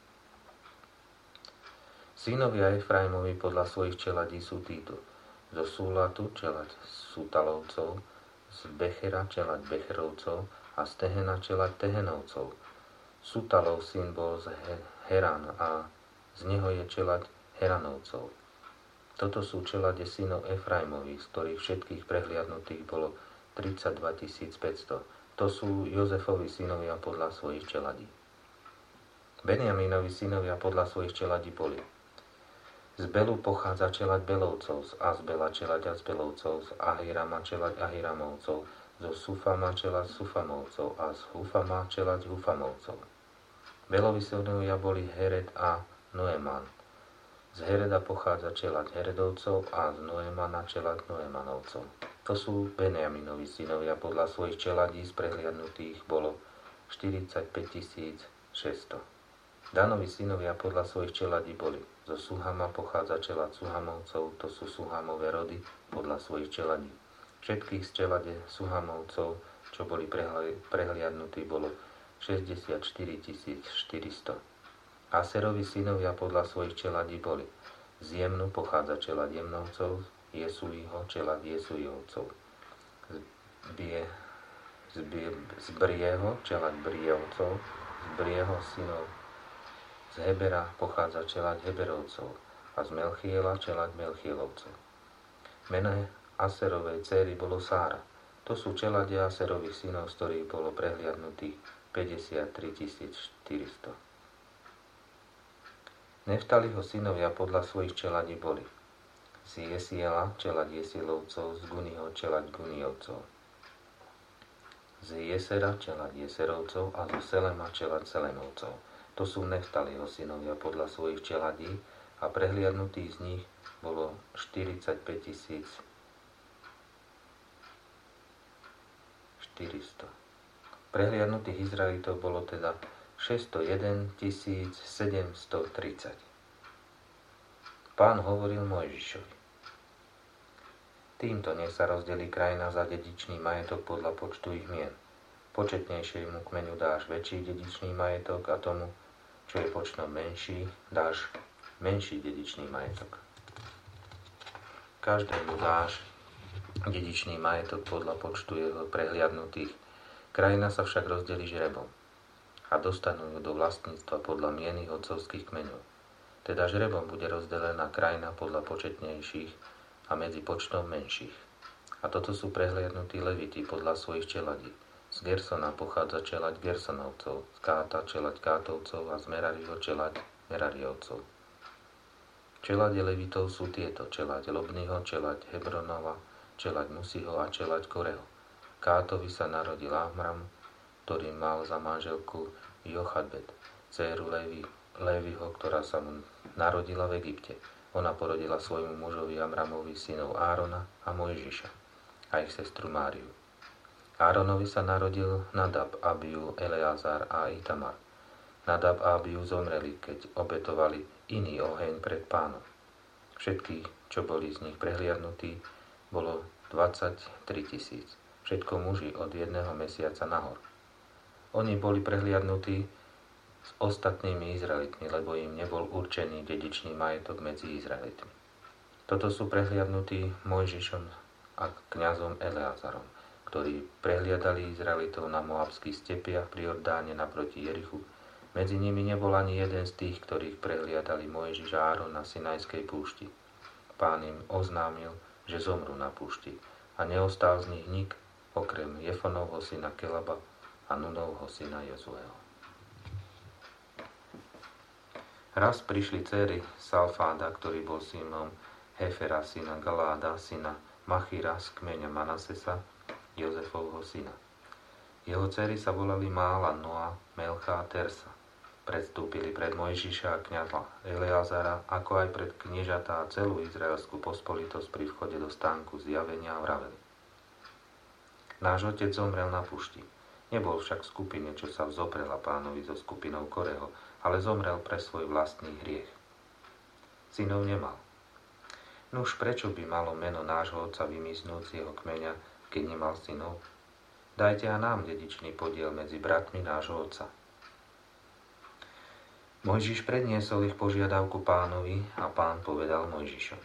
Synovia Efraimovi podľa svojich čeladí sú títo: zo Súlatu čeľaď Sútalovcov, z Bechera čeľaď Becherovcov a z Tehena čeľaď Tehenovcov. Sútalov syn bol z Heran a z neho je čeľaď Heranovcov. Toto sú čelade synov Efraimových, z ktorých všetkých prehliadnutých bolo tridsaťdva tisíc päťsto. To sú Jozefovi synovia podľa svojich čeladí. Benjamínovi synovia podľa svojich čeladí boli: z Belu pochádza čeľaď Belovcov, z Azbela čeľaď Azbelovcov, z Ahirama čeľaď Ahiramovcov, zo Sufama čeľaď Sufamovcov a z Hufama čeľaď Hufamovcov. Belovi synovia boli Hered a Noeman. Z Hereda pochádza čeľaď Heredovcov a z Noemana čeľaď Noemanovcov. To sú Benjaminovi synovia podľa svojich čeladí, z prehliadnutých bolo štyridsaťpäť tisíc šesťsto. Danovi synovia podľa svojich čeladí boli: zo Suhama pochádza čeľaď Suhamovcov, to sú Suhamové rody podľa svojich čeladí. Všetkých z čelade Suhamovcov, čo boli prehliadnutí, bolo šesťdesiatštyri tisíc štyristo. Aserovi synovia podľa svojich čeladí boli: z Jemnu pochádza čeľaď Jemnovcov, z Jesuiho čeľaď Jesujovcov, z, Bie, z, Bie, z Brieho čeľaď Brievcov, z Brieho synov. Z Hebera pochádza čeľaď Heberovcov a z Melchiela čeľaď Melchielovcov. Meno Aserovej céry bolo Sára. To sú čelade Aserových synov, z ktorých bolo prehliadnutých päťdesiattri tisíc štyristo. Neftaliho synovia podľa svojich čeladí boli: z Jesiela čeľaď Jesielovcov, z Guniho čeľaď Guniovcov, z Jesera čeľaď Jeserovcov a zo Selema čeľaď Selemovcov. To sú Neftaliho synovia podľa svojich čeladí a prehliadnutých z nich bolo štyridsaťpäť tisíc štyristo. Prehliadnutých Izraelitov bolo teda šesťstojeden tisíc sedemstotridsať. Pán hovoril Mojžišovi: týmto nech sa rozdelí krajina za dedičný majetok podľa počtu ich mien. početnejšiemu kmeňu dáš väčší dedičný majetok a tomu, čo je počtom menší, dáš menší dedičný majetok. Každému dáš dedičný majetok podľa počtu jeho prehliadnutých. Krajina sa však rozdelí žrebom a dostanú ju do vlastníctva podľa mien ich otcovských kmeňov. Teda žrebom bude rozdelená krajina podľa početnejších a medzi počtom menších. A toto sú prehliadnutí leviti podľa svojich čeladí. Z Gersona pochádza čeľaď Gersonovcov, z Káta čeľaď Kátovcov a z Merariho čeľaď Merariovcov. Čeľade levitov sú tieto: čeľaď Lobnyho, čeľaď Hebronova, čeľaď Musiho a čeľaď Koreho. Kátovi sa narodil Amram, ktorý mal za manželku Jochadbet, dcéru Levi, Leviho, ktorá sa mu narodila v Egypte. Ona porodila svojmu mužovi Amramovi synov Árona a Mojžiša a ich sestru Máriu. Áronovi sa narodil Nadab, Abiu, Eleazar a Itamar. Nadab a Abiu zomreli, keď obetovali iný oheň pred Pánom. Všetkých, čo boli z nich prehliadnutí, bolo dvadsaťtri tisíc. Všetko muži od jedného mesiaca nahor. Oni boli prehliadnutí s ostatnými Izraelitmi, lebo im nebol určený dedičný majetok medzi Izraelitmi. Toto sú prehliadnutí Mojžišom a kňazom Eleazarom, ktorí prehliadali Izraelitov na moabských stepiach pri Jordáne naproti Jerichu. Medzi nimi nebol ani jeden z tých, ktorých prehliadali Mojžiš a Áron na Sinajskej púšti. Pán im oznámil, že zomrú na púšti, a neostal z nich nik, okrem Jefonovho syna Kelaba a Nunovho syna Jozueho. Raz prišli dcery Salfáda, ktorý bol synom Hefera, syna Galáda, syna Machira z kmeňa Manasesa, Jozefovho syna. Jeho dcery sa volali Mála, Noa, Melcha a Tersa. Predstúpili pred Mojžiša a kňaza Eleazara, ako aj pred kniežatá a celú izraelskú pospolitosť pri vchode do stánku zjavenia a vraveli: Náš otec zomrel na pušti. Nebol však v skupine, čo sa vzoprela Pánovi so skupinou Koreho, ale zomrel pre svoj vlastný hriech. Synov nemal. Nuž prečo by malo meno nášho otca vymiznúť z jeho kmeňa, keď nemal synov? Dajte a nám dedičný podiel medzi bratmi nášho otca. Mojžiš predniesol ich požiadavku Pánovi a Pán povedal Mojžišovi: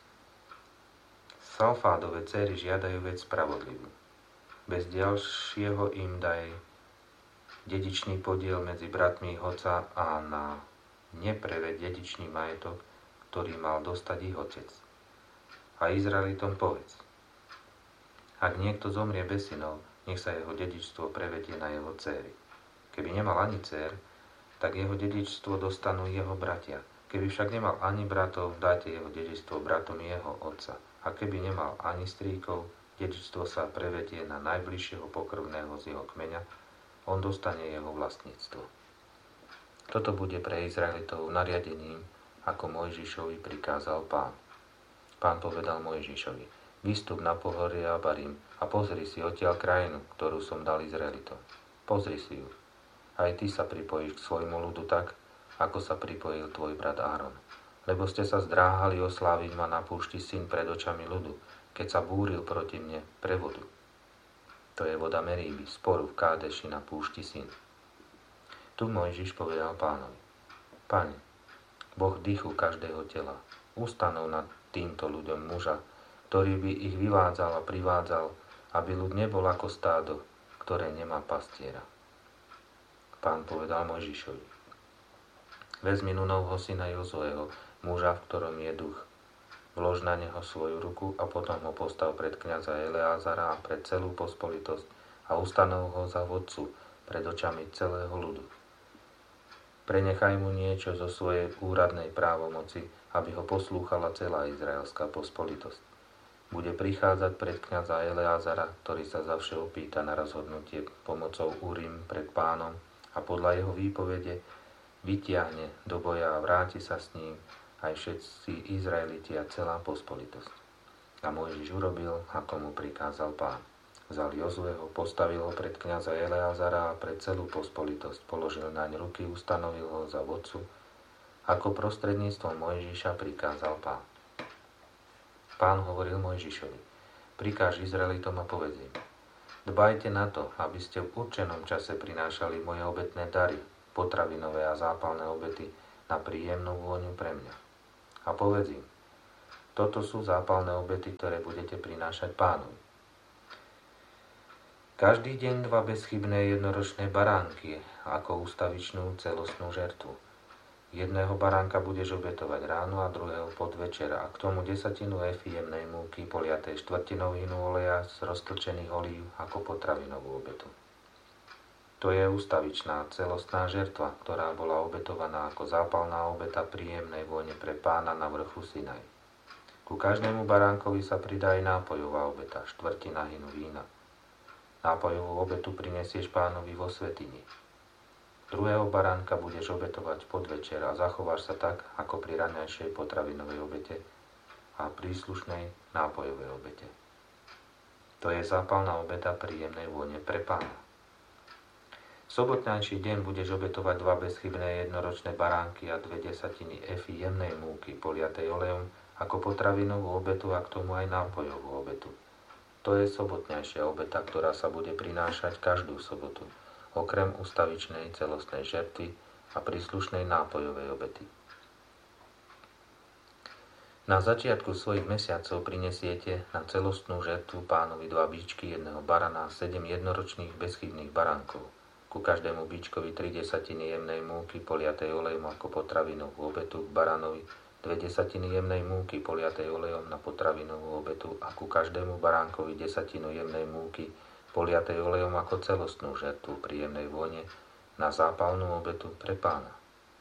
Salfádove dcery žiadajú vec spravodlivú. Bez ďalšieho im daj dedičný podiel medzi bratmi ich otca a na nepreved dedičný majetok, ktorý mal dostať ich otec. A Izraelitom povedz: Ak niekto zomrie bez synov, nech sa jeho dedičstvo prevedie na jeho dcéry. Keby nemal ani dcér, tak jeho dedičstvo dostanú jeho bratia. Keby však nemal ani bratov, dajte jeho dedičstvo bratom jeho otca. A keby nemal ani strýkov, dedičstvo sa prevedie na najbližšieho pokrvného z jeho kmeňa, on dostane jeho vlastníctvo. Toto bude pre Izraelitov nariadením, ako Mojžišovi prikázal Pán. Pán povedal Mojžišovi: Vystup na pohorie Abarim a pozri si odtiaľ krajinu, ktorú som dal Izraelitom. Pozri si ju. Aj ty sa pripojíš k svojmu ľudu tak, ako sa pripojil tvoj brat Áron. Lebo ste sa zdráhali osláviť ma na púšti syn pred očami ľudu, keď sa búril proti mne pre vodu. To je voda Meríby, sporu v Kádeši na púšti syn. Tu Mojžiš povedal Pánovi: Pane, Boh dychu každého tela, ustanov nad týmto ľuďom muža, ktorý by ich vyvádzal a privádzal, aby ľud nebol ako stádo, ktoré nemá pastiera. Pán povedal Mojžišovi: Vezmi Nunovho syna Jozueho, muža, v ktorom je duch, vlož na neho svoju ruku a potom ho postav pred kňaza Eleazara a pred celú pospolitosť a ustanov ho za vodcu pred očami celého ľudu. Prenechaj mu niečo zo svojej úradnej právomoci, aby ho poslúchala celá izraelská pospolitosť. Bude prichádzať pred kňaza Eleazara, ktorý sa zavše opýta na rozhodnutie pomocou Urim pred Pánom, a podľa jeho výpovede vytiahne do boja a vráti sa s ním aj všetci Izraeliti a celá pospolitosť. A Mojžiš urobil, ako mu prikázal Pán. Vzal Jozueho, postavil ho pred kňaza Eleazara a pred celú pospolitosť, položil naň ruky, ustanovil ho za vodcu, ako prostredníctvom Mojžiša prikázal Pán. Pán hovoril Mojžišovi: Prikáž Izraelitom a povedz im: Dbajte na to, aby ste v určenom čase prinášali moje obetné dary, potravinové a zápalné obety na príjemnú vôňu pre mňa. A povedz im, toto sú zápalné obety, ktoré budete prinášať Pánovi. Každý deň dva bezchybné jednoročné baránky ako ústavičnú celostnú žertvu. Jedného baránka budeš obetovať ráno a druhého podvečer a k tomu desatinu efy jemnej múky poliatej štvrtinou hinu oleja z roztlčených olív ako potravinovú obetu. To je ústavičná celostná žertva, ktorá bola obetovaná ako zápalná obeta príjemnej vône pre Pána na vrchu Sinaj. Ku každému baránkovi sa pridá aj nápojová obeta, štvrtina hinu vína. Nápojovú obetu prinesieš Pánovi vo svätyni. Druhého baránka budeš obetovať podvečer a zachováš sa tak, ako pri raňajšej potravinovej obete a príslušnej nápojovej obete. To je zápalná obeta príjemnej vône pre Pána. V sobotnejší deň budeš obetovať dva bezchybné jednoročné baránky a dve desatiny efy jemnej múky poliatej olejom ako potravinovú obetu a k tomu aj nápojovú obetu. To je sobotnejšia obeta, ktorá sa bude prinášať každú sobotu, okrem ustavičnej celostnej žertvy a príslušnej nápojovej obety. Na začiatku svojich mesiacov prinesiete na celostnú žertvu Pánovi dva bíčky, jedného barana a sedem jednoročných bezchybných baránkov. Ku každému bíčkovi tri desatiny jemnej múky poliatej olejom ako potravinovú obetu, k baranovi dve desatiny jemnej múky poliatej olejom na potravinovú obetu a ku každému baránkovi desatinu jemnej múky poliatej olejom ako celostnú žertvu príjemnej vône na zápalnú obetu pre Pána.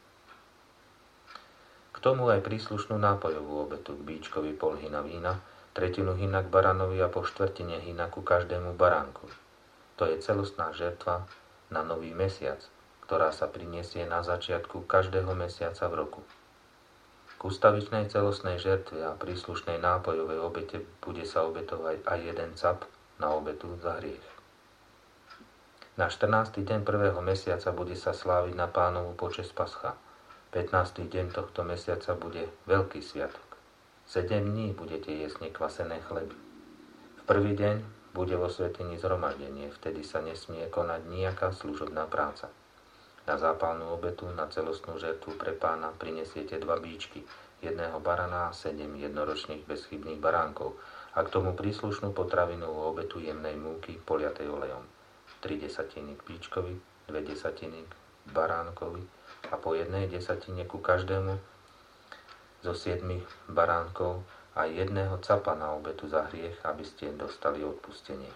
K tomu aj príslušnú nápojovú obetu, k bíčkovi pol hina vína, tretinu hina k baranovi a po štvrtine hina ku každému baránkovi. To je celostná žertva na nový mesiac, ktorá sa prinesie na začiatku každého mesiaca v roku. K ustavičnej celostnej žertve a príslušnej nápojovej obete bude sa obetovať aj jeden cap na obetu za hriech. Na štrnásty deň prvého mesiaca bude sa sláviť na Pánovu počesť Pascha. pätnásty deň tohto mesiaca bude veľký sviatok. sedem dní budete jesť nekvasené chleby. V prvý deň bude vo svätyni zhromaždenie, vtedy sa nesmie konať nejaká služobná práca. Na zápalnú obetu, na celostnú žertvu pre Pána prinesiete dva bíčky, jedného barana a sedem jednoročných bezchybných baránkov a k tomu príslušnú potravinovú obetu jemnej múky poliatej olejom. Tri desatiny k bíčkovi, dve desatiny k baránkovi a po jednej desatine ku každému zo siedmich baránkov a jedného capa na obetu za hriech, aby ste dostali odpustenie.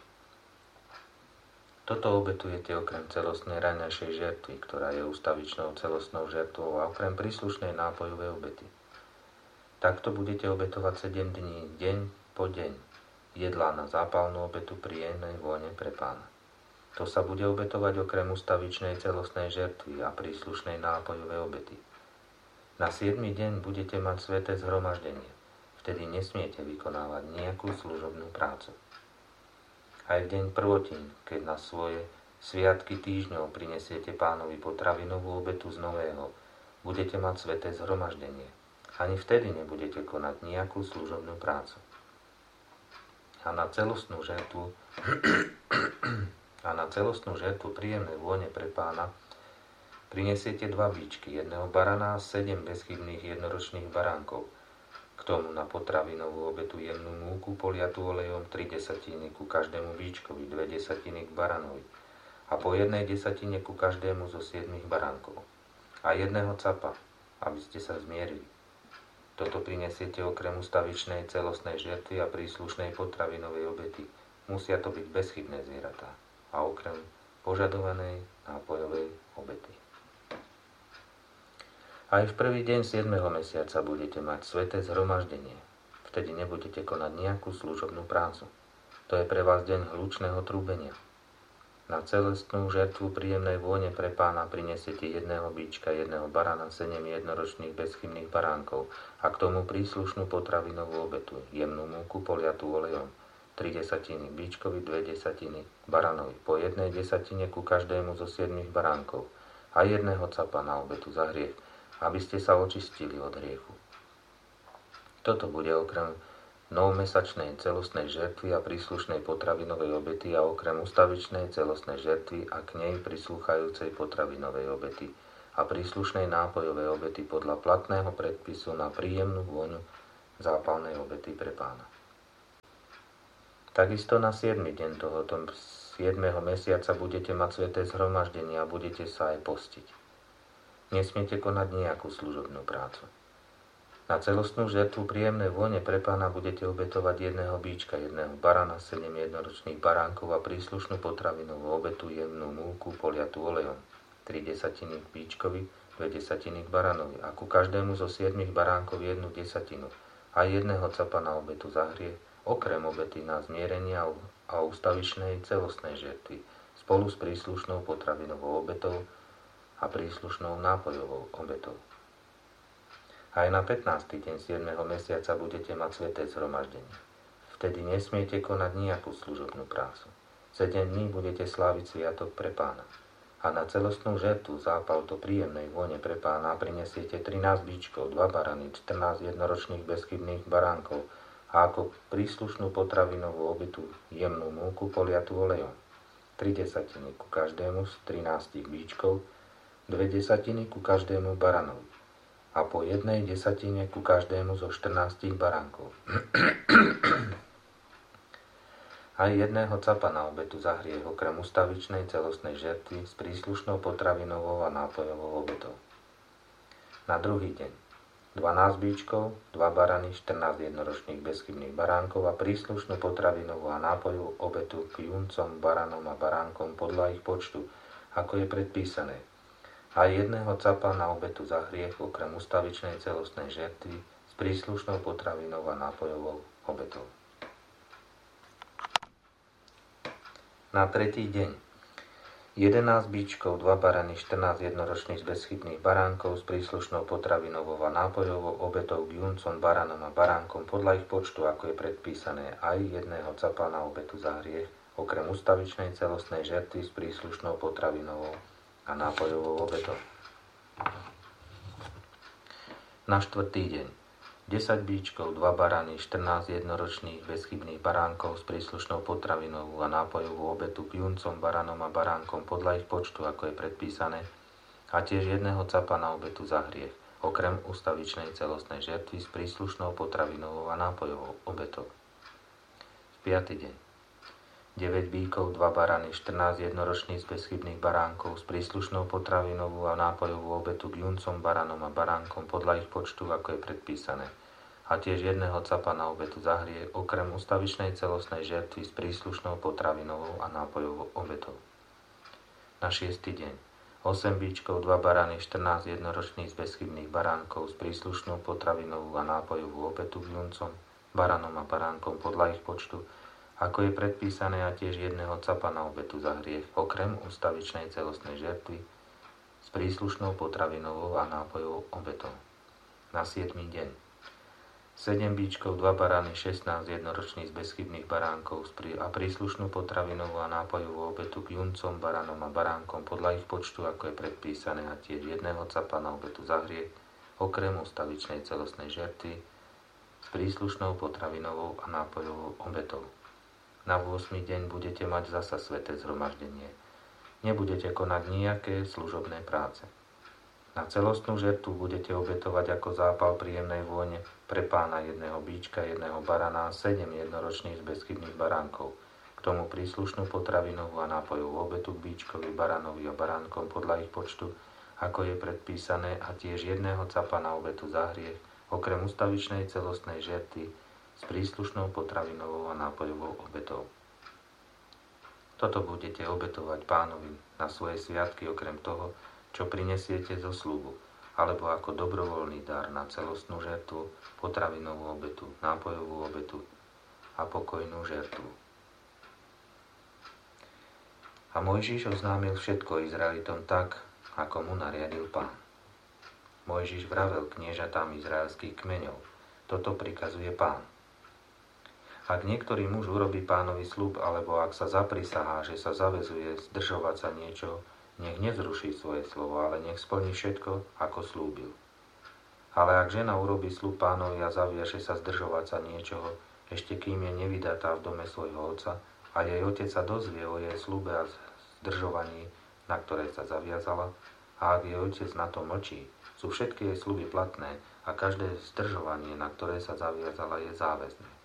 Toto obetujete okrem celostnej raňajšej žertvy, ktorá je ustavičnou celostnou žertvou a okrem príslušnej nápojovej obety. Takto budete obetovať sedem dní, deň po deň, jedlá na zápalnú obetu príjemnej vône pre Pána. To sa bude obetovať okrem ustavičnej celostnej žertvy a príslušnej nápojovej obety. Na siedmy deň budete mať sväté zhromaždenie, vtedy nesmiete vykonávať nejakú služobnú prácu. Aj v deň prvotín, keď na svoje sviatky týždňov prinesiete Pánovi potravinovú obetu z nového, budete mať sväté zhromaždenie. Ani vtedy nebudete konať nejakú služobnú prácu. A na celostnú žertvu a na celostnú žertvu príjemnej vône pre Pána prinesiete dva bíčky, jedného barana a sedem bezchybných jednoročných baránkov. K tomu na potravinovú obetu jemnú múku poliatú olejom tri desatiny ku každému bíčkovi, dve desatiny k baranovi a po jednej desatine ku každému zo siedmich baránkov a jedného capa, aby ste sa zmierili. Toto prinesiete okrem ustavičnej celostnej žertvy a príslušnej potravinovej obety. Musia to byť bezchybné zvieratá a okrem požadovanej nápojovej obety. Aj v prvý deň siedmeho mesiaca budete mať sväté zhromaždenie. Vtedy nebudete konať nejakú služobnú prácu. To je pre vás deň hlučného trúbenia. Na celostnú žertvu príjemnej vône pre Pána prinesiete jedného bíčka, jedného barana, sedem jednoročných bezchybných baránkov a k tomu príslušnú potravinovú obetu, jemnú múku poliatú olejom, tri desatiny k bíčkovi, dve desatiny k baranovi, po jednej desatine ku každému zo siedmich baránkov a jedného capa na obetu za hriech, aby ste sa očistili od hriechu. Toto bude okrem novomesačnej celostnej žertvy a príslušnej potravinovej obety a okrem ustavičnej celostnej žertvy a k nej prislúchajúcej potravinovej obety a príslušnej nápojovej obety podľa platného predpisu na príjemnú vôňu zápalnej obety pre Pána. Takisto na siedmy deň tohoto siedmeho mesiaca budete mať sväté zhromaždenie a budete sa aj postiť. Nesmiete konať nejakú služobnú prácu. Na celostnú žertvu príjemnej vône pre Pána budete obetovať jedného bíčka, jedného barana, sedem jednoročných baránkov a príslušnú potravinovú obetu, jemnú múku poliatú olejom, tri desatiny k bíčkovi, dve desatiny k baranovi a ku každému zo siedmich baránkov jednu desatinu a jedného capa na obetu za hriech, okrem obety na zmierenie a ústavičnej celostnej žertvy, spolu s príslušnou potravinovou obetou a príslušnou nápojovou obetou. Aj na pätnásty deň siedmeho mesiaca budete mať sväté zhromaždenie. Vtedy nesmiete konať nejakú služobnú prácu. Sedem dní budete sláviť sviatok pre Pána. A na celostnú žertvu zápal do príjemnej vône pre Pána prinesiete trinásť bíčkov, dva barany, štrnásť jednoročných bezchybných baránkov a ako príslušnú potravinovú obetu jemnú múku poliatú olejom, tri desatiny ku každému z trinástich bíčkov, dve desatiny ku každému baranovi a po jednej desatine ku každému zo štrnástich baránkov. Aj jedného capa na obetu za hriech, okrem ustavičnej celostnej žertvy s príslušnou potravinovou a nápojovou obetou. Na druhý deň dvanásť bíčkov, dva barany, štrnásť jednoročných bezchybných baránkov a príslušnú potravinovú a nápojovú obetu k juncom, baranom a baránkom podľa ich počtu, ako je predpísané. A jedného capa na obetu za hriech, okrem ustavičnej celostnej žertvy s príslušnou potravinou a nápojovou obetou. Na tretí deň jedenásť bíčkov, dva barany, štrnásť jednoročných bezchybných baránkov s príslušnou potravinovou a nápojovou obetou k juncom, baranom a baránkom podľa ich počtu, ako je predpísané, aj jedného capa na obetu za hriech, okrem ustavičnej celostnej žertvy s príslušnou potravinovou a nápojovou obetou. Na štvrtý deň desať bíčkov, dva barany, štrnásť jednoročných bezchybných baránkov s príslušnou potravinovou a nápojovú obetu k juncom, baranom a baránkom podľa ich počtu, ako je predpísané, a tiež jedného capa na obetu za hriech, okrem ustavičnej celostnej žertvy s príslušnou potravinovou a nápojovou obetou. piaty deň deväť bíkov, dva barany, štrnásť jednoročných z bezchybných baránkov s príslušnou potravinovú a nápojovú obetu k juncom, baranom a baránkom podľa ich počtu, ako je predpísané. A tiež jedného capa na obetu za hriech, okrem ustavičnej celostnej žertvy s príslušnou potravinovou a nápojovou obetou. Na šiesty deň osem bíčkov, dva barany, štrnásť jednoročných z bezchybných baránkov s príslušnou potravinovú a nápojovú obetu k juncom, baranom a baránkom podľa ich počtu, ako je predpísané, a tiež jedného capa na obetu za hriech, okrem ustavičnej celostnej žertvy s príslušnou potravinovou a nápojovou obetou. Na siedmy deň sedem bíčkov, dva barany, šestnásť jednoročných z bezchybných baránkov a príslušnú potravinovú a nápojovú obetu k juncom, baranom a baránkom podľa ich počtu, ako je predpísané, a tiež jedného capa na obetu za hriech, okrem ustavičnej celostnej žertvy s príslušnou potravinovou a nápojovou obetou. Na ôsmy deň budete mať zasa sväté zhromaždenie. Nebudete konať nejaké služobné práce. Na celostnú žertvu budete obetovať ako zápal príjemnej vône pre Pána jedného bíčka, jedného barana a sedem jednoročných z bezchybných baránkov. K tomu príslušnú potravinovú a nápojovú obetu k bíčkovi, baranovi a baránkom podľa ich počtu, ako je predpísané, a tiež jedného capa na obetu za hriech, okrem ustavičnej celostnej žertvy s príslušnou potravinovou a nápojovou obetou. Toto budete obetovať Pánovi na svoje sviatky okrem toho, čo prinesiete zo sľubu, alebo ako dobrovoľný dar na celostnú žertvu, potravinovú obetu, nápojovú obetu a pokojnú žertvu. A Mojžiš oznámil všetko Izraelitom tak, ako mu nariadil Pán. Mojžiš vravel kniežatám izraelských kmeňov: toto prikazuje Pán. Ak niektorý muž urobí Pánovi sľub, alebo ak sa zaprisahá, že sa zaväzuje zdržovať sa niečo, nech nezruší svoje slovo, ale nech splní všetko, ako slúbil. Ale ak žena urobí sľub Pánovi a zaviaže sa zdržovať sa niečoho, ešte kým je nevydatá v dome svojho otca a jej otec sa dozvie o jej sľube a zdržovaní, na ktoré sa zaviazala, a ak jej otec na to mlčí, sú všetky jej sľuby platné a každé zdržovanie, na ktoré sa zaviazala, je záväzné.